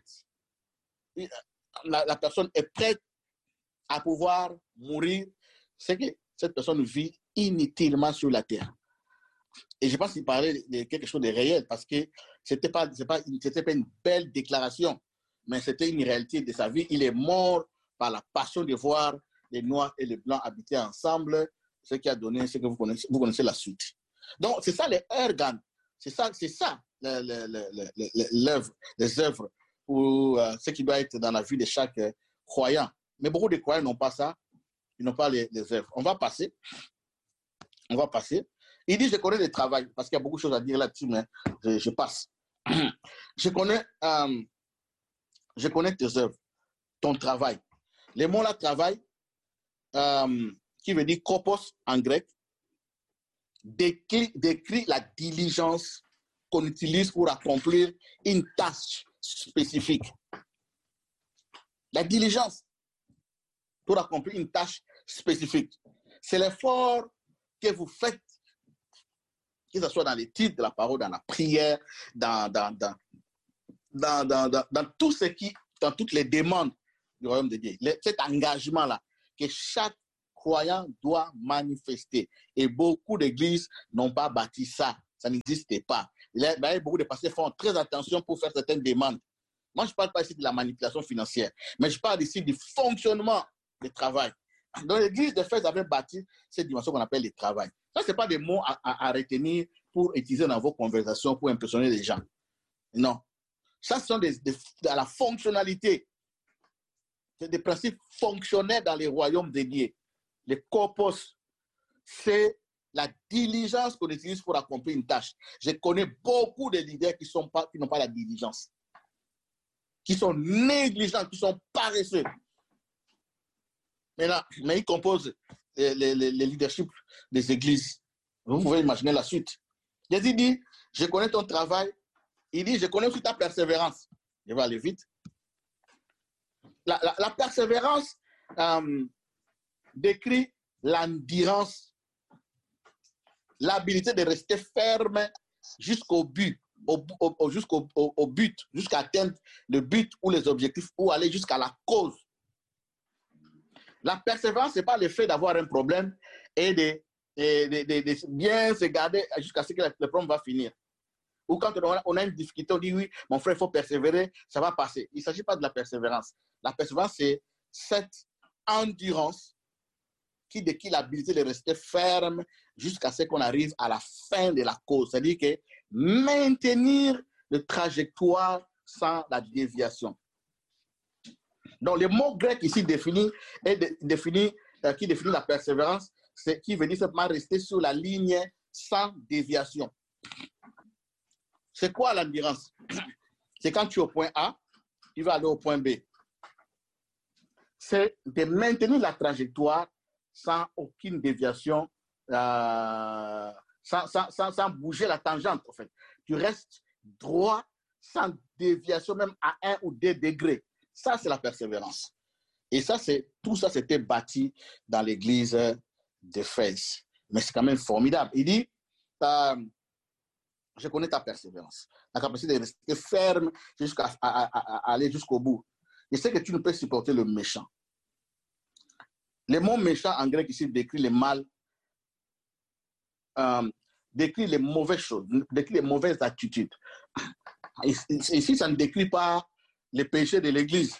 Speaker 1: la, la personne est prête à pouvoir mourir, c'est que cette personne vit inutilement sur la terre. Et je pense qu'il parlait de quelque chose de réel parce que ce n'était pas, pas, pas une belle déclaration, mais c'était une réalité de sa vie. Il est mort par la passion de voir les Noirs et les Blancs habiter ensemble, ce qui a donné ce que vous connaissez, vous connaissez la suite. Donc, c'est ça les ergan, c'est ça, c'est ça l'œuvre, les œuvres, ou euh, ce qui doit être dans la vie de chaque euh, croyant. Mais beaucoup de croyants n'ont pas ça, ils n'ont pas les, les œuvres. On va passer. On va passer. Il dit, je connais le travail, parce qu'il y a beaucoup de choses à dire là-dessus, mais je, je passe. Je connais, euh, je connais tes œuvres, ton travail. Le mot là, travail, euh, qui veut dire kopos en grec, décrit, décrit la diligence qu'on utilise pour accomplir une tâche spécifique. La diligence pour accomplir une tâche spécifique. C'est l'effort que vous faites, que ce soit dans l'étude de la parole, dans la prière, dans, dans, dans, dans, dans, dans, dans tout ce qui, dans toutes les demandes du royaume de Dieu. Le, cet engagement-là que chaque croyant doit manifester. Et beaucoup d'églises n'ont pas bâti ça. Ça n'existait pas. Il y a, beaucoup de pasteurs font très attention pour faire certaines demandes. Moi, je ne parle pas ici de la manipulation financière, mais je parle ici du fonctionnement du travail. Donc, l'église d'Éphèse avait bâti cette dimension qu'on appelle le travail. Ça, ce n'est pas des mots à, à, à retenir pour utiliser dans vos conversations, pour impressionner les gens. Non. Ça, ce sont des, des, de la fonctionnalité. C'est des principes fonctionnels dans les royaumes dédiés. Les corpus, c'est la diligence qu'on utilise pour accomplir une tâche. Je connais beaucoup de leaders qui sont pas, qui n'ont pas la diligence, qui sont négligents, qui sont paresseux. Mais là, mais ils composent les, les, les leaderships des églises. Vous pouvez imaginer la suite. Jésus dit, je connais ton travail. Il dit, je connais aussi ta persévérance. Je vais aller vite. La, la, la persévérance euh, décrit l'endurance, l'habilité de rester ferme jusqu'au but, au, au, jusqu'au au, au but, jusqu'à atteindre le but ou les objectifs, ou aller jusqu'à la cause. La persévérance, ce n'est pas le fait d'avoir un problème et de, de, de, de, de bien se garder jusqu'à ce que le problème va finir. Ou quand on a, on a une difficulté, on dit oui, mon frère, il faut persévérer, ça va passer. Il ne s'agit pas de la persévérance. La persévérance, c'est cette endurance qui décrit l'habilité de rester ferme jusqu'à ce qu'on arrive à la fin de la cause. C'est-à-dire que maintenir le trajectoire sans la déviation. Donc, le mot grec ici défini, est de, défini euh, qui définit la persévérance, c'est qui veut dire simplement rester sur la ligne sans déviation. C'est quoi l'endurance? C'est quand tu es au point A, tu vas aller au point B. C'est de maintenir la trajectoire sans aucune déviation, euh, sans, sans, sans, sans bouger la tangente, en fait. Tu restes droit sans déviation, même à un ou deux degrés. Ça, c'est la persévérance. Et ça, c'est tout ça, c'était bâti dans l'église d'Éphèse. Mais c'est quand même formidable. Il dit, euh, je connais ta persévérance, la capacité de rester ferme jusqu'à à, à, à aller jusqu'au bout. Je sais que tu ne peux supporter le méchant. Le mot méchant en grec ici décrit le mal, euh, décrit les mauvaises choses, décrit les mauvaises attitudes. Ici, ça ne décrit pas les péchés de l'église.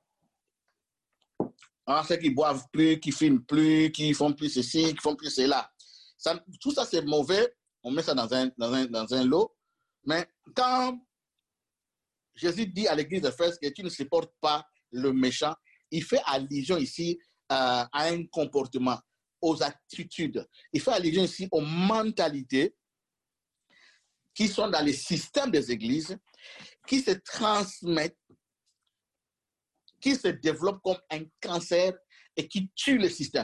Speaker 1: Ah, ceux qui boivent plus, qui filment plus, qui font plus ceci, qui font plus cela. Ça, tout ça, c'est mauvais. On met ça dans un, dans un, dans un lot. Mais quand Jésus dit à l'église d'Éphèse que tu ne supportes pas le méchant, il fait allusion ici euh, à un comportement, aux attitudes. Il fait allusion ici aux mentalités qui sont dans les systèmes des églises, qui se transmettent, qui se développent comme un cancer et qui tuent le système,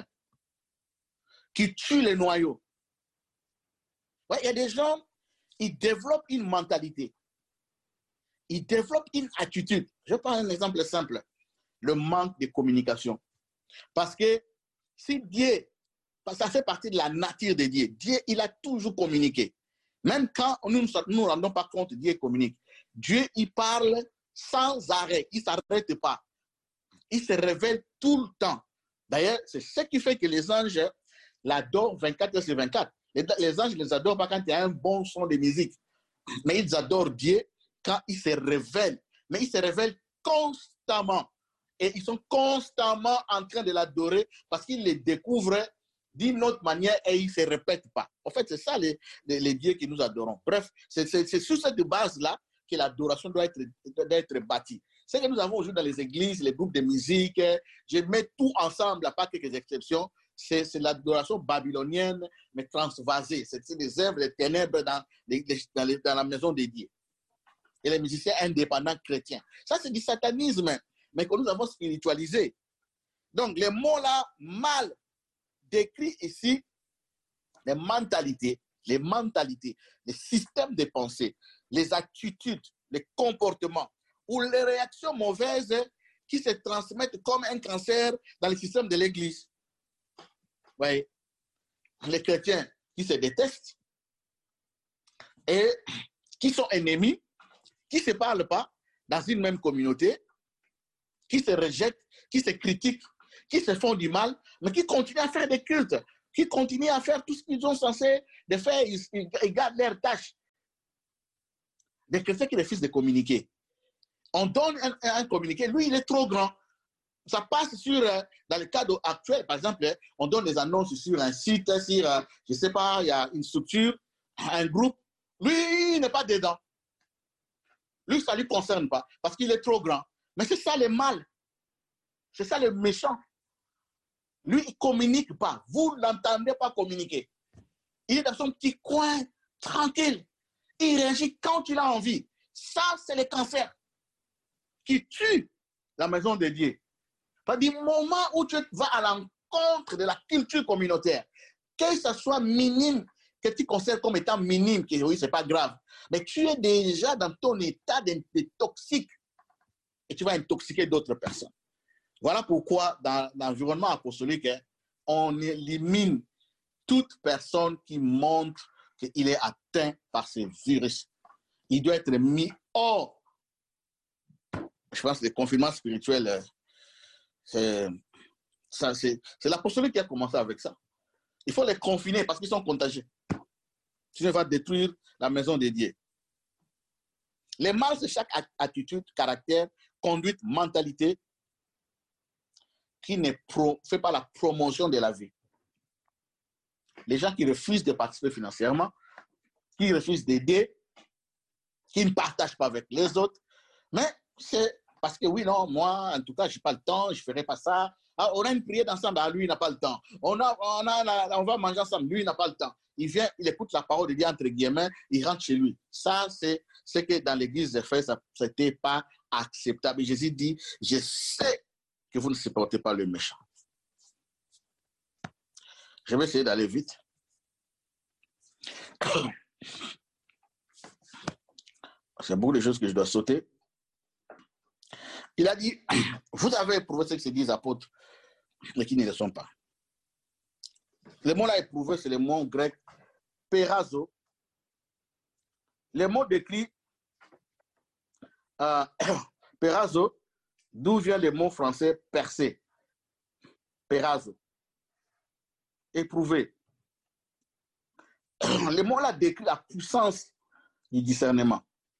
Speaker 1: qui tuent les noyaux. Ouais, il y a des gens, ils développent une mentalité, ils développent une attitude. Je prends un exemple simple, le manque de communication. Parce que si Dieu, ça fait partie de la nature de Dieu, Dieu, il a toujours communiqué. Même quand nous ne nous rendons pas compte, Dieu communique. Dieu, il parle sans arrêt, il ne s'arrête pas. Il se révèle tout le temps. D'ailleurs, c'est ce qui fait que les anges l'adorent vingt-quatre heures sur vingt-quatre. Les, les anges ne les adorent pas quand il y a un bon son de musique. Mais ils adorent Dieu quand il se révèle. Mais il se révèle constamment. Et ils sont constamment en train de l'adorer parce qu'ils les découvrent d'une autre manière et ils ne se répètent pas. En fait, c'est ça les, les, les dieux que nous adorons. Bref, c'est sur cette base-là que l'adoration doit être, doit être bâtie. Ce que nous avons aujourd'hui dans les églises, les groupes de musique, je mets tout ensemble, à part quelques exceptions, c'est l'adoration babylonienne, mais transvasée. C'est des œuvres des ténèbres dans, les, dans, les, dans la maison des dieux. Et les musiciens indépendants chrétiens. Ça, c'est du satanisme, mais que nous avons spiritualisé. Donc, les mots-là, mal décrits ici, les mentalités, les mentalités, les systèmes de pensée, les attitudes, les comportements, ou les réactions mauvaises qui se transmettent comme un cancer dans le système de l'Église. Oui. Les chrétiens qui se détestent et qui sont ennemis, qui ne se parlent pas dans une même communauté, qui se rejettent, qui se critiquent, qui se font du mal, mais qui continuent à faire des cultes, qui continuent à faire tout ce qu'ils sont censés de faire, ils, ils, ils gardent leurs tâches. Des chrétiens qui refusent de communiquer. On donne un, un communiqué, lui, il est trop grand. Ça passe sur, euh, dans le cadre actuel, par exemple, on donne des annonces sur un site, sur, euh, je ne sais pas, il y a une structure, un groupe. Lui, il n'est pas dedans. Lui, ça ne lui concerne pas, parce qu'il est trop grand. Mais c'est ça le mal. C'est ça le méchant. Lui, il ne communique pas. Vous n'entendez pas communiquer. Il est dans son petit coin, tranquille. Il réagit quand il a envie. Ça, c'est le cancer qui tue la maison de Dieu. Du moment où tu vas à l'encontre de la culture communautaire, que ce soit minime, que tu considères comme étant minime, que oui, ce n'est pas grave, mais tu es déjà dans ton état de, de toxique et tu vas intoxiquer d'autres personnes. Voilà pourquoi dans l'environnement apostolique, on élimine toute personne qui montre qu'il est atteint par ce virus. Il doit être mis hors. Je pense que le confinement spirituel, c'est l'apostolique qui a commencé avec ça. Il faut les confiner parce qu'ils sont contagieux. Sinon, il va détruire la maison de Dieu. Les mal, c'est chaque attitude, caractère, conduite, mentalité qui ne pro, fait pas la promotion de la vie. Les gens qui refusent de participer financièrement, qui refusent d'aider, qui ne partagent pas avec les autres, mais c'est parce que oui, non, moi, en tout cas, je n'ai pas le temps, je ne ferai pas ça. Ah, on a une prière ensemble, ah, lui, il n'a pas le temps. On, a, on, a, on va manger ensemble, lui, il n'a pas le temps. Il vient, il écoute la parole de Dieu, entre guillemets, il rentre chez lui. Ça, c'est ce que dans l'église d'Éphèse, ce n'était pas acceptable. Et Jésus dit, je sais que vous ne supportez pas le méchant. Je vais essayer d'aller vite. C'est beaucoup de choses que je dois sauter. Il a dit, vous avez éprouvé ce que se disent apôtres, mais qui ne le sont pas. Le mot là éprouvé, c'est le mot grec pérazo. Le mot décrit euh, pérazo, d'où vient le mot français percé. Pérazo. Éprouvé. Le mot là décrit la puissance du discernement.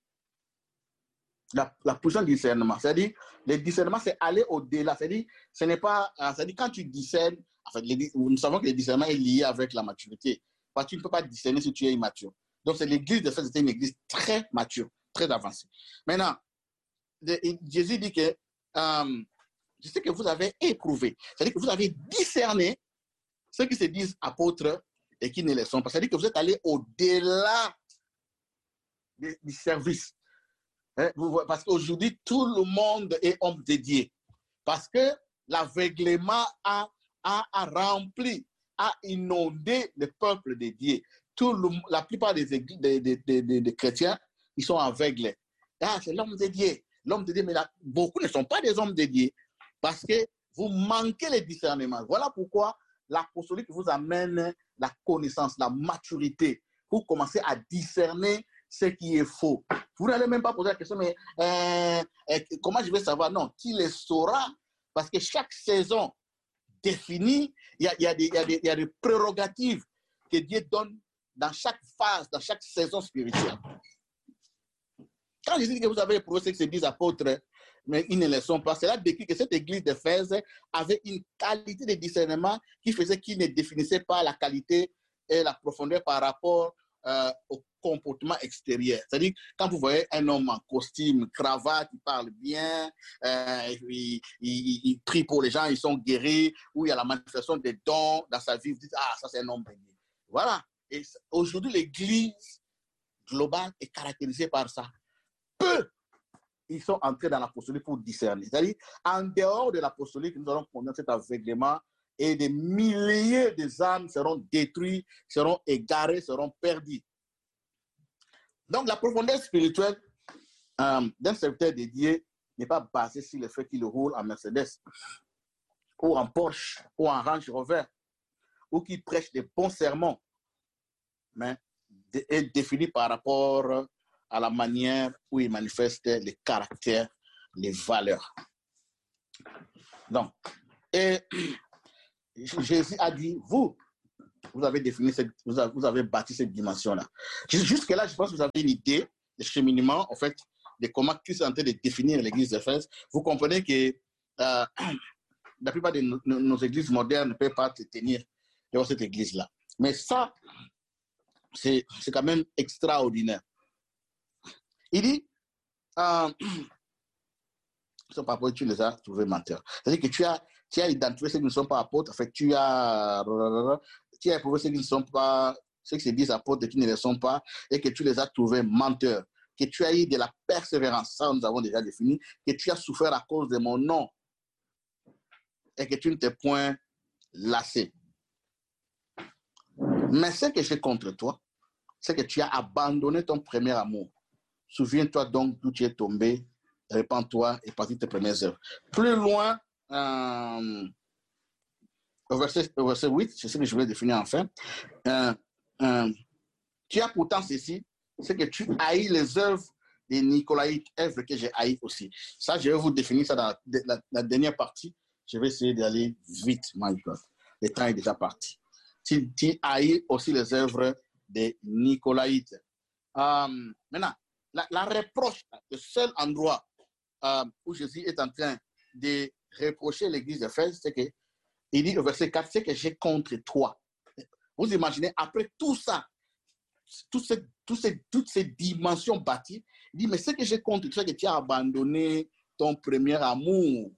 Speaker 1: La, la puissance du discernement. C'est-à-dire, le discernement, c'est aller au-delà. C'est-à-dire, ce n'est pas. C'est-à-dire, quand tu discernes, en fait, les, nous savons que le discernement est lié avec la maturité. Parce que tu ne peux pas discerner si tu es immature. Donc, c'est l'église de fait, c'était une église très mature, très avancée. Maintenant, de, Jésus dit que euh, je sais que vous avez éprouvé. C'est-à-dire que vous avez discerné ceux qui se disent apôtres et qui ne le sont pas. C'est-à-dire que vous êtes allé au-delà du, du service. Hein, vous, parce qu'aujourd'hui, tout le monde est homme dédié. Parce que l'aveuglement a, a, a rempli, a inondé le peuple dédié. Tout le, la plupart des, églises, des, des, des, des chrétiens, ils sont aveugles. Ah, c'est l'homme dédié. L'homme dédié, mais là, beaucoup ne sont pas des hommes dédiés. Parce que vous manquez le discernement. Voilà pourquoi l'apostolique vous amène la connaissance, la maturité. Vous commencez à discerner ce qui est faux. Vous n'allez même pas poser la question, mais euh, euh, comment je vais savoir? Non, tu le sauras parce que chaque saison définie, il y a, il y a, des, il y a, des, il y a des prérogatives que Dieu donne dans chaque phase, dans chaque saison spirituelle. Quand je dis que vous avez éprouvé ce que se disent apôtres, mais ils ne le sont pas, cela décrit que cette église d'Éphèse avait une qualité de discernement qui faisait qu'ils ne définissaient pas la qualité et la profondeur par rapport euh, au comportement extérieur. C'est-à-dire, quand vous voyez un homme en costume, cravate, il parle bien, euh, il, il, il prie pour les gens, ils sont guéris, ou il y a la manifestation des dons dans sa vie, vous dites, ah, ça c'est un homme béni. Voilà. Et aujourd'hui, l'église globale est caractérisée par ça. Peu, ils sont entrés dans l'apostolique pour discerner. C'est-à-dire, en dehors de l'apostolique, nous allons connaître cet aveuglement et des milliers d'âmes seront détruites, seront égarées, seront perdues. Donc, la profondeur spirituelle euh, d'un serviteur dédié n'est pas basée sur le fait qu'il roule en Mercedes ou en Porsche ou en Range Rover ou qu'il prêche des bons sermons, mais est définie par rapport à la manière où il manifeste les caractères, les valeurs. Donc, Et Jésus a dit, vous, vous avez défini, cette, vous, avez, vous avez bâti cette dimension-là. Jusque-là, je pense que vous avez une idée de cheminement, en fait, de comment Christ est en train de définir l'église d'Éphèse. Vous comprenez que euh, la plupart de nos, nos églises modernes ne peuvent pas se tenir devant cette église-là. Mais ça, c'est quand même extraordinaire. Il dit, euh, sont pas apôtres, tu les as trouvés menteurs. C'est-à-dire que tu as, tu as identifié ceux qui ne sont pas apôtres, en fait, tu as, tu as éprouvé ceux qui ne sont pas, ceux qui se disent apôtres et qui ne le sont pas, et que tu les as trouvés menteurs, que tu as eu de la persévérance, ça nous avons déjà défini, que tu as souffert à cause de mon nom, et que tu ne t'es point lassé. Mais ce que j'ai contre toi, c'est que tu as abandonné ton premier amour. Souviens-toi donc d'où tu es tombé, répands-toi et pratique tes premières œuvres. Plus loin, euh, au, verset, au verset huit, c'est ce que je voulais définir enfin. Euh, euh, tu as pourtant ceci, c'est que tu haïs les œuvres des Nicolaïtes, œuvres que j'ai haïs aussi. Ça, je vais vous définir ça dans la, la, la dernière partie. Je vais essayer d'aller vite, my God. Le temps est déjà parti. Tu, tu haïs aussi les œuvres des Nicolaïtes. Euh, maintenant, la, la reproche, le seul endroit euh, où Jésus est en train de reprocher l'église d'Éphèse, c'est qu'il dit au verset quatre, c'est que j'ai contre toi. Vous imaginez, après tout ça, tout ces, tout ces, toutes ces dimensions bâties, il dit, mais ce que j'ai contre toi, c'est que tu as abandonné ton premier amour.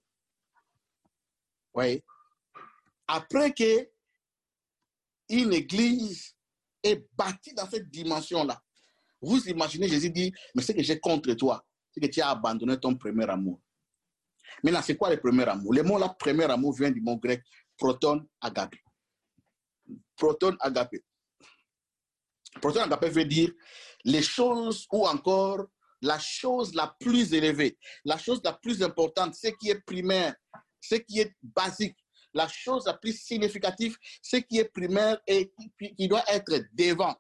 Speaker 1: Oui. Après que une église est bâtie dans cette dimension-là, vous imaginez, Jésus dit, mais ce que j'ai contre toi, c'est que tu as abandonné ton premier amour. Maintenant, c'est quoi le premier amour? Le mot là, premier amour, vient du mot grec proton agapé. Proton agapé. Proton agapé veut dire les choses ou encore la chose la plus élevée, la chose la plus importante, ce qui est primaire, ce qui est basique, la chose la plus significative, ce qui est primaire et qui, qui doit être devant.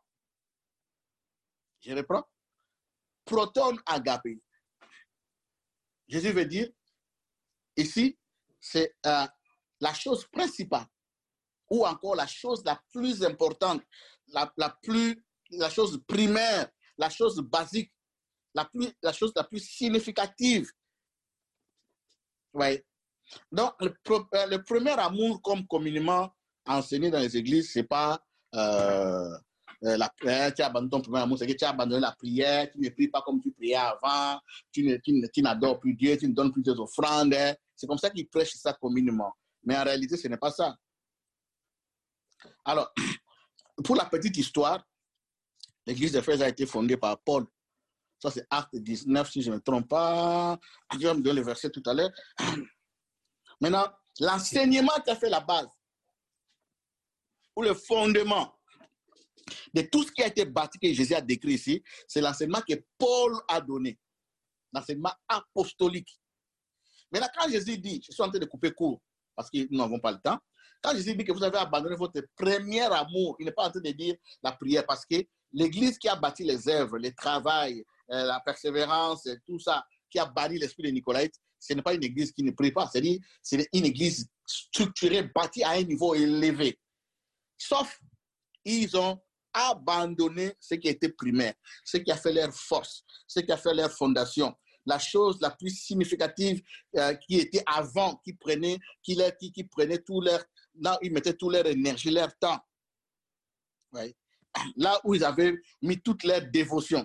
Speaker 1: Je reprends. Proton agapé. Jésus veut dire, ici, c'est euh, la chose principale ou encore la chose la plus importante, la, la, plus, la chose primaire, la chose basique, la, plus, la chose la plus significative. Ouais. Donc, le, le premier amour, comme communément enseigné dans les églises, ce n'est pas euh, la prière, tu abandonnes ton premier amour, c'est que tu as abandonné la prière, tu ne pries pas comme tu priais avant, tu, ne, tu, tu n'adores plus Dieu, tu ne donnes plus tes offrandes. C'est comme ça qu'ils prêchent ça communément. Mais en réalité, ce n'est pas ça. Alors, pour la petite histoire, l'église d'Éphèse a été fondée par Paul. Ça, c'est Acte dix-neuf, si je ne me trompe pas. Je vais me donner le verset tout à l'heure. Maintenant, l'enseignement qui a fait la base, ou le fondement de tout ce qui a été bâti, que Jésus a décrit ici, c'est l'enseignement que Paul a donné. L'enseignement apostolique. Maintenant, quand Jésus dit, je suis en train de couper court, parce que nous n'avons pas le temps, quand Jésus dit que vous avez abandonné votre premier amour, il n'est pas en train de dire la prière, parce que l'église qui a bâti les œuvres, le travail, euh, la persévérance, tout ça, qui a bâti l'esprit de Nicolaïte, ce n'est pas une église qui ne prie pas, c'est-à-dire c'est une église structurée, bâtie à un niveau élevé. Sauf, ils ont abandonné ce qui était primaire, ce qui a fait leur force, ce qui a fait leur fondation. La chose la plus significative euh, qui était avant, qui prenait, qui, leur, qui, qui prenait tout leur, là où ils mettaient toute leur énergie, leur temps. Ouais. Là où ils avaient mis toute leur dévotion.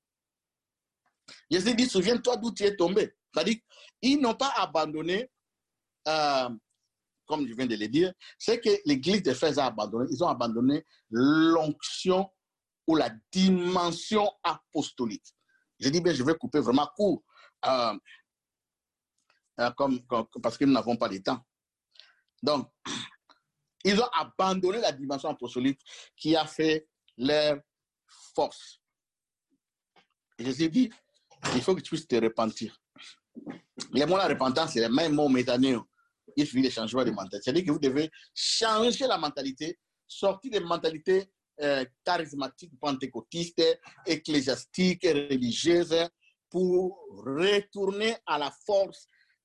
Speaker 1: Jésus dit, souviens-toi d'où tu es tombé. C'est-à-dire, ils n'ont pas abandonné, euh, comme je viens de le dire, c'est que l'église d'Éphèse a abandonné. Ils ont abandonné l'onction ou la dimension apostolique. Je dis bien, je vais couper vraiment court, euh, euh, comme, comme, parce que nous n'avons pas de temps. Donc, ils ont abandonné la dimension apostolique qui a fait leur force. Et Jésus dit, il faut que tu puisses te repentir. Les mots de la repentance, c'est le même mot métanéo. Il suffit de changer de mentalité. C'est-à-dire que vous devez changer la mentalité, sortir des mentalités euh, charismatiques, pentecôtistes, ecclésiastiques, religieuses, pour retourner à la force,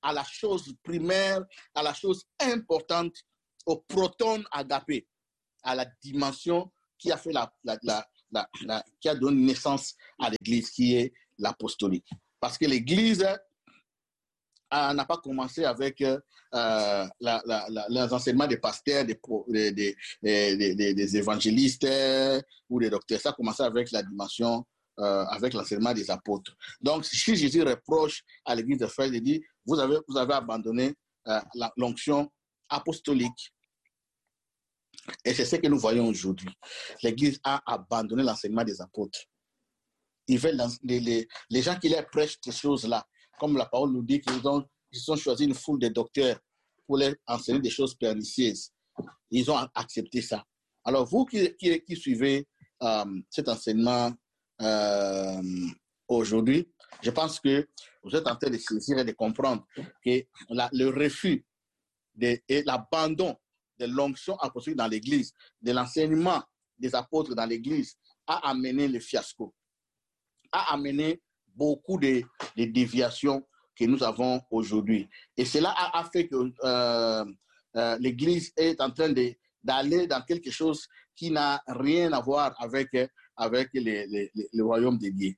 Speaker 1: à la chose primaire, à la chose importante, au proton agapé, à la dimension qui a fait la, la, la, la, la qui a donné naissance à l'Église, qui est l'apostolique. Parce que l'Église euh, n'a pas commencé avec euh, la, la, la, les enseignements des pasteurs, des, des, des, des, des, des évangélistes euh, ou des docteurs. Ça a commencé avec la dimension, euh, avec l'enseignement des apôtres. Donc, si Jésus reproche à l'Église de Éphèse, il dit, vous avez, vous avez abandonné euh, l'onction apostolique. Et c'est ce que nous voyons aujourd'hui. L'Église a abandonné l'enseignement des apôtres. Ils veulent les, les, les gens qui leur prêchent ces choses-là, comme la parole nous dit qu'ils ont, ils ont choisi une foule de docteurs pour leur enseigner des choses pernicieuses. Ils ont accepté ça. Alors vous qui, qui, qui suivez euh, cet enseignement euh, aujourd'hui, je pense que vous êtes en train de saisir et de comprendre que la, le refus de, et l'abandon de l'onction apostolique dans l'Église, de l'enseignement des apôtres dans l'Église, a amené le fiasco, a amené beaucoup de, de déviations que nous avons aujourd'hui. Et cela a, a fait que euh, euh, l'Église est en train de, d'aller dans quelque chose qui n'a rien à voir avec, avec les, les, les, le royaume de Dieu.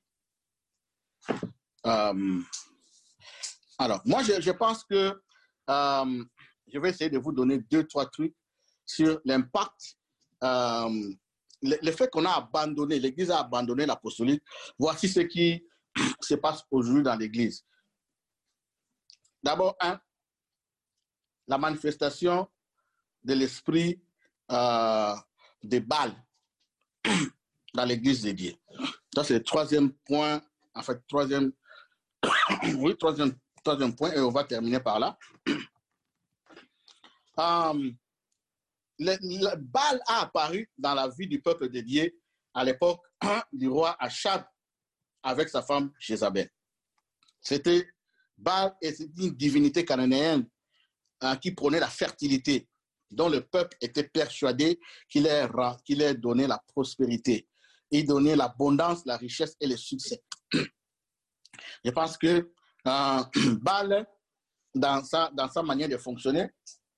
Speaker 1: Euh, alors, moi, je, je pense que euh, je vais essayer de vous donner deux, trois trucs sur l'impact, euh, le, le fait qu'on a abandonné, l'Église a abandonné l'apostolique. Voici ce qui se passe aujourd'hui dans l'Église. D'abord, un, la manifestation de l'esprit euh, de Baal dans l'Église de Dieu. Ça, c'est le troisième point, en fait, troisième, oui, troisième, troisième point, et on va terminer par là. Um, le, le Baal a apparu dans la vie du peuple de Dieu à l'époque du roi Achab avec sa femme Jézabel. C'était Baal est une divinité cananéenne hein, qui prônait la fertilité, dont le peuple était persuadé qu'il leur, qu'il leur donnait la prospérité. Il donnait l'abondance, la richesse et le succès. Je pense que euh, Baal, dans sa, dans sa manière de fonctionner,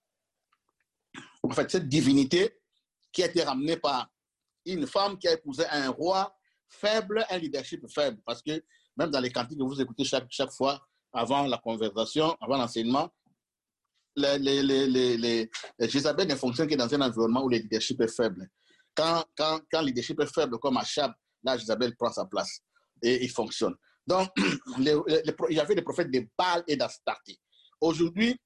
Speaker 1: en fait, cette divinité qui a été ramenée par une femme qui a épousé un roi faible, un leadership faible. Parce que même dans les cantiques que vous écoutez chaque, chaque fois, avant la conversation, avant l'enseignement, les, les, les, les, les, les Jézabel ne fonctionnent que dans un environnement où le leadership est faible. Quand, quand, quand le leadership est faible, comme Achab, là, Jézabel prend sa place et il fonctionne. Donc, les, les, les, il y avait des prophètes de Baal et d'Astarté. Aujourd'hui,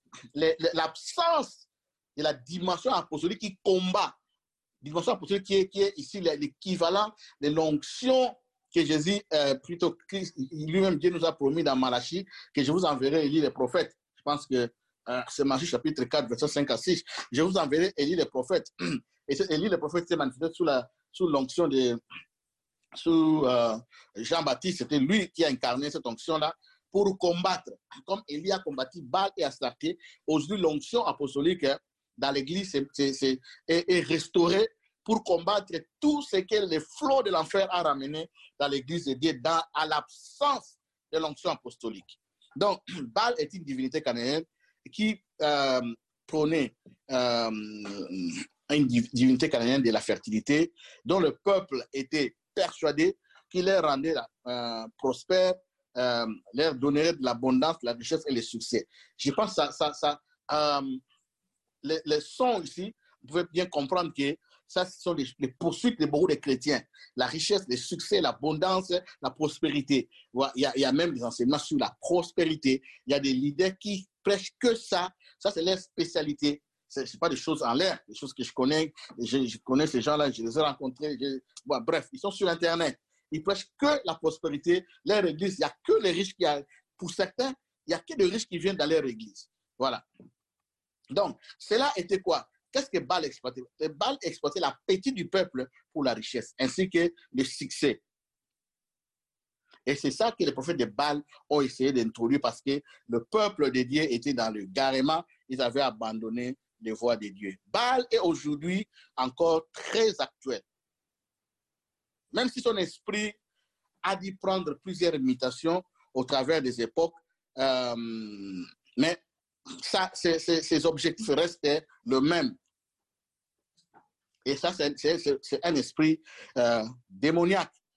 Speaker 1: l'absence de la dimension apostolique qui combat, dimension apostolique qui est, qui est ici l'équivalent de l'onction que Jésus, euh, plutôt Christ, lui-même Dieu nous a promis dans Malachie, que je vous enverrai Élie les prophètes. Je pense que euh, c'est Malachie chapitre quatre, verset cinq à six. Je vous enverrai Élie les prophètes. Et Élie les prophètes s'est manifesté sous la sous l'onction de sous euh, Jean-Baptiste. C'était lui qui a incarné cette onction-là pour combattre. Comme Élie a combattu Baal et Astarté, aujourd'hui l'onction apostolique dans l'Église est, est, est, est restaurée pour combattre tout ce que le flot de l'enfer a ramené dans l'Église de Dieu dans, à l'absence de l'onction apostolique. Donc, Baal est une divinité cananéenne qui euh, prônait euh, une divinité cananéenne de la fertilité, dont le peuple était persuadé qu'il leur rendait euh, prospère, euh, leur donnerait de l'abondance, la richesse et le succès. Je pense que ça, ça, ça euh, les, les sons ici, vous pouvez bien comprendre que ça, ce sont les, les poursuites de beaucoup de chrétiens. La richesse, le succès, l'abondance, la prospérité. Il y, a, il y a même des enseignements sur la prospérité. Il y a des leaders qui prêchent que ça. Ça, c'est leur spécialité. Ce n'est pas des choses en l'air, des choses que je connais. Je, je connais ces gens-là, je les ai rencontrés. Je, bon, bref, ils sont sur Internet. Ils prêchent que la prospérité. Leur église, il n'y a que les riches qui... A, pour certains, il n'y a que des riches qui viennent dans leur église. Voilà. Donc, cela était quoi? Qu'est-ce que Baal exploitait? Baal exploitait l'appétit du peuple pour la richesse, ainsi que le succès. Et c'est ça que les prophètes de Baal ont essayé d'introduire parce que le peuple de Dieu était dans le garement, ils avaient abandonné les voies de Dieu. Baal est aujourd'hui encore très actuel. Même si son esprit a dû prendre plusieurs mutations au travers des époques, Euh, mais ça, c'est, c'est, ces objectifs restaient le même. Et ça, c'est, c'est, c'est un esprit euh, démoniaque.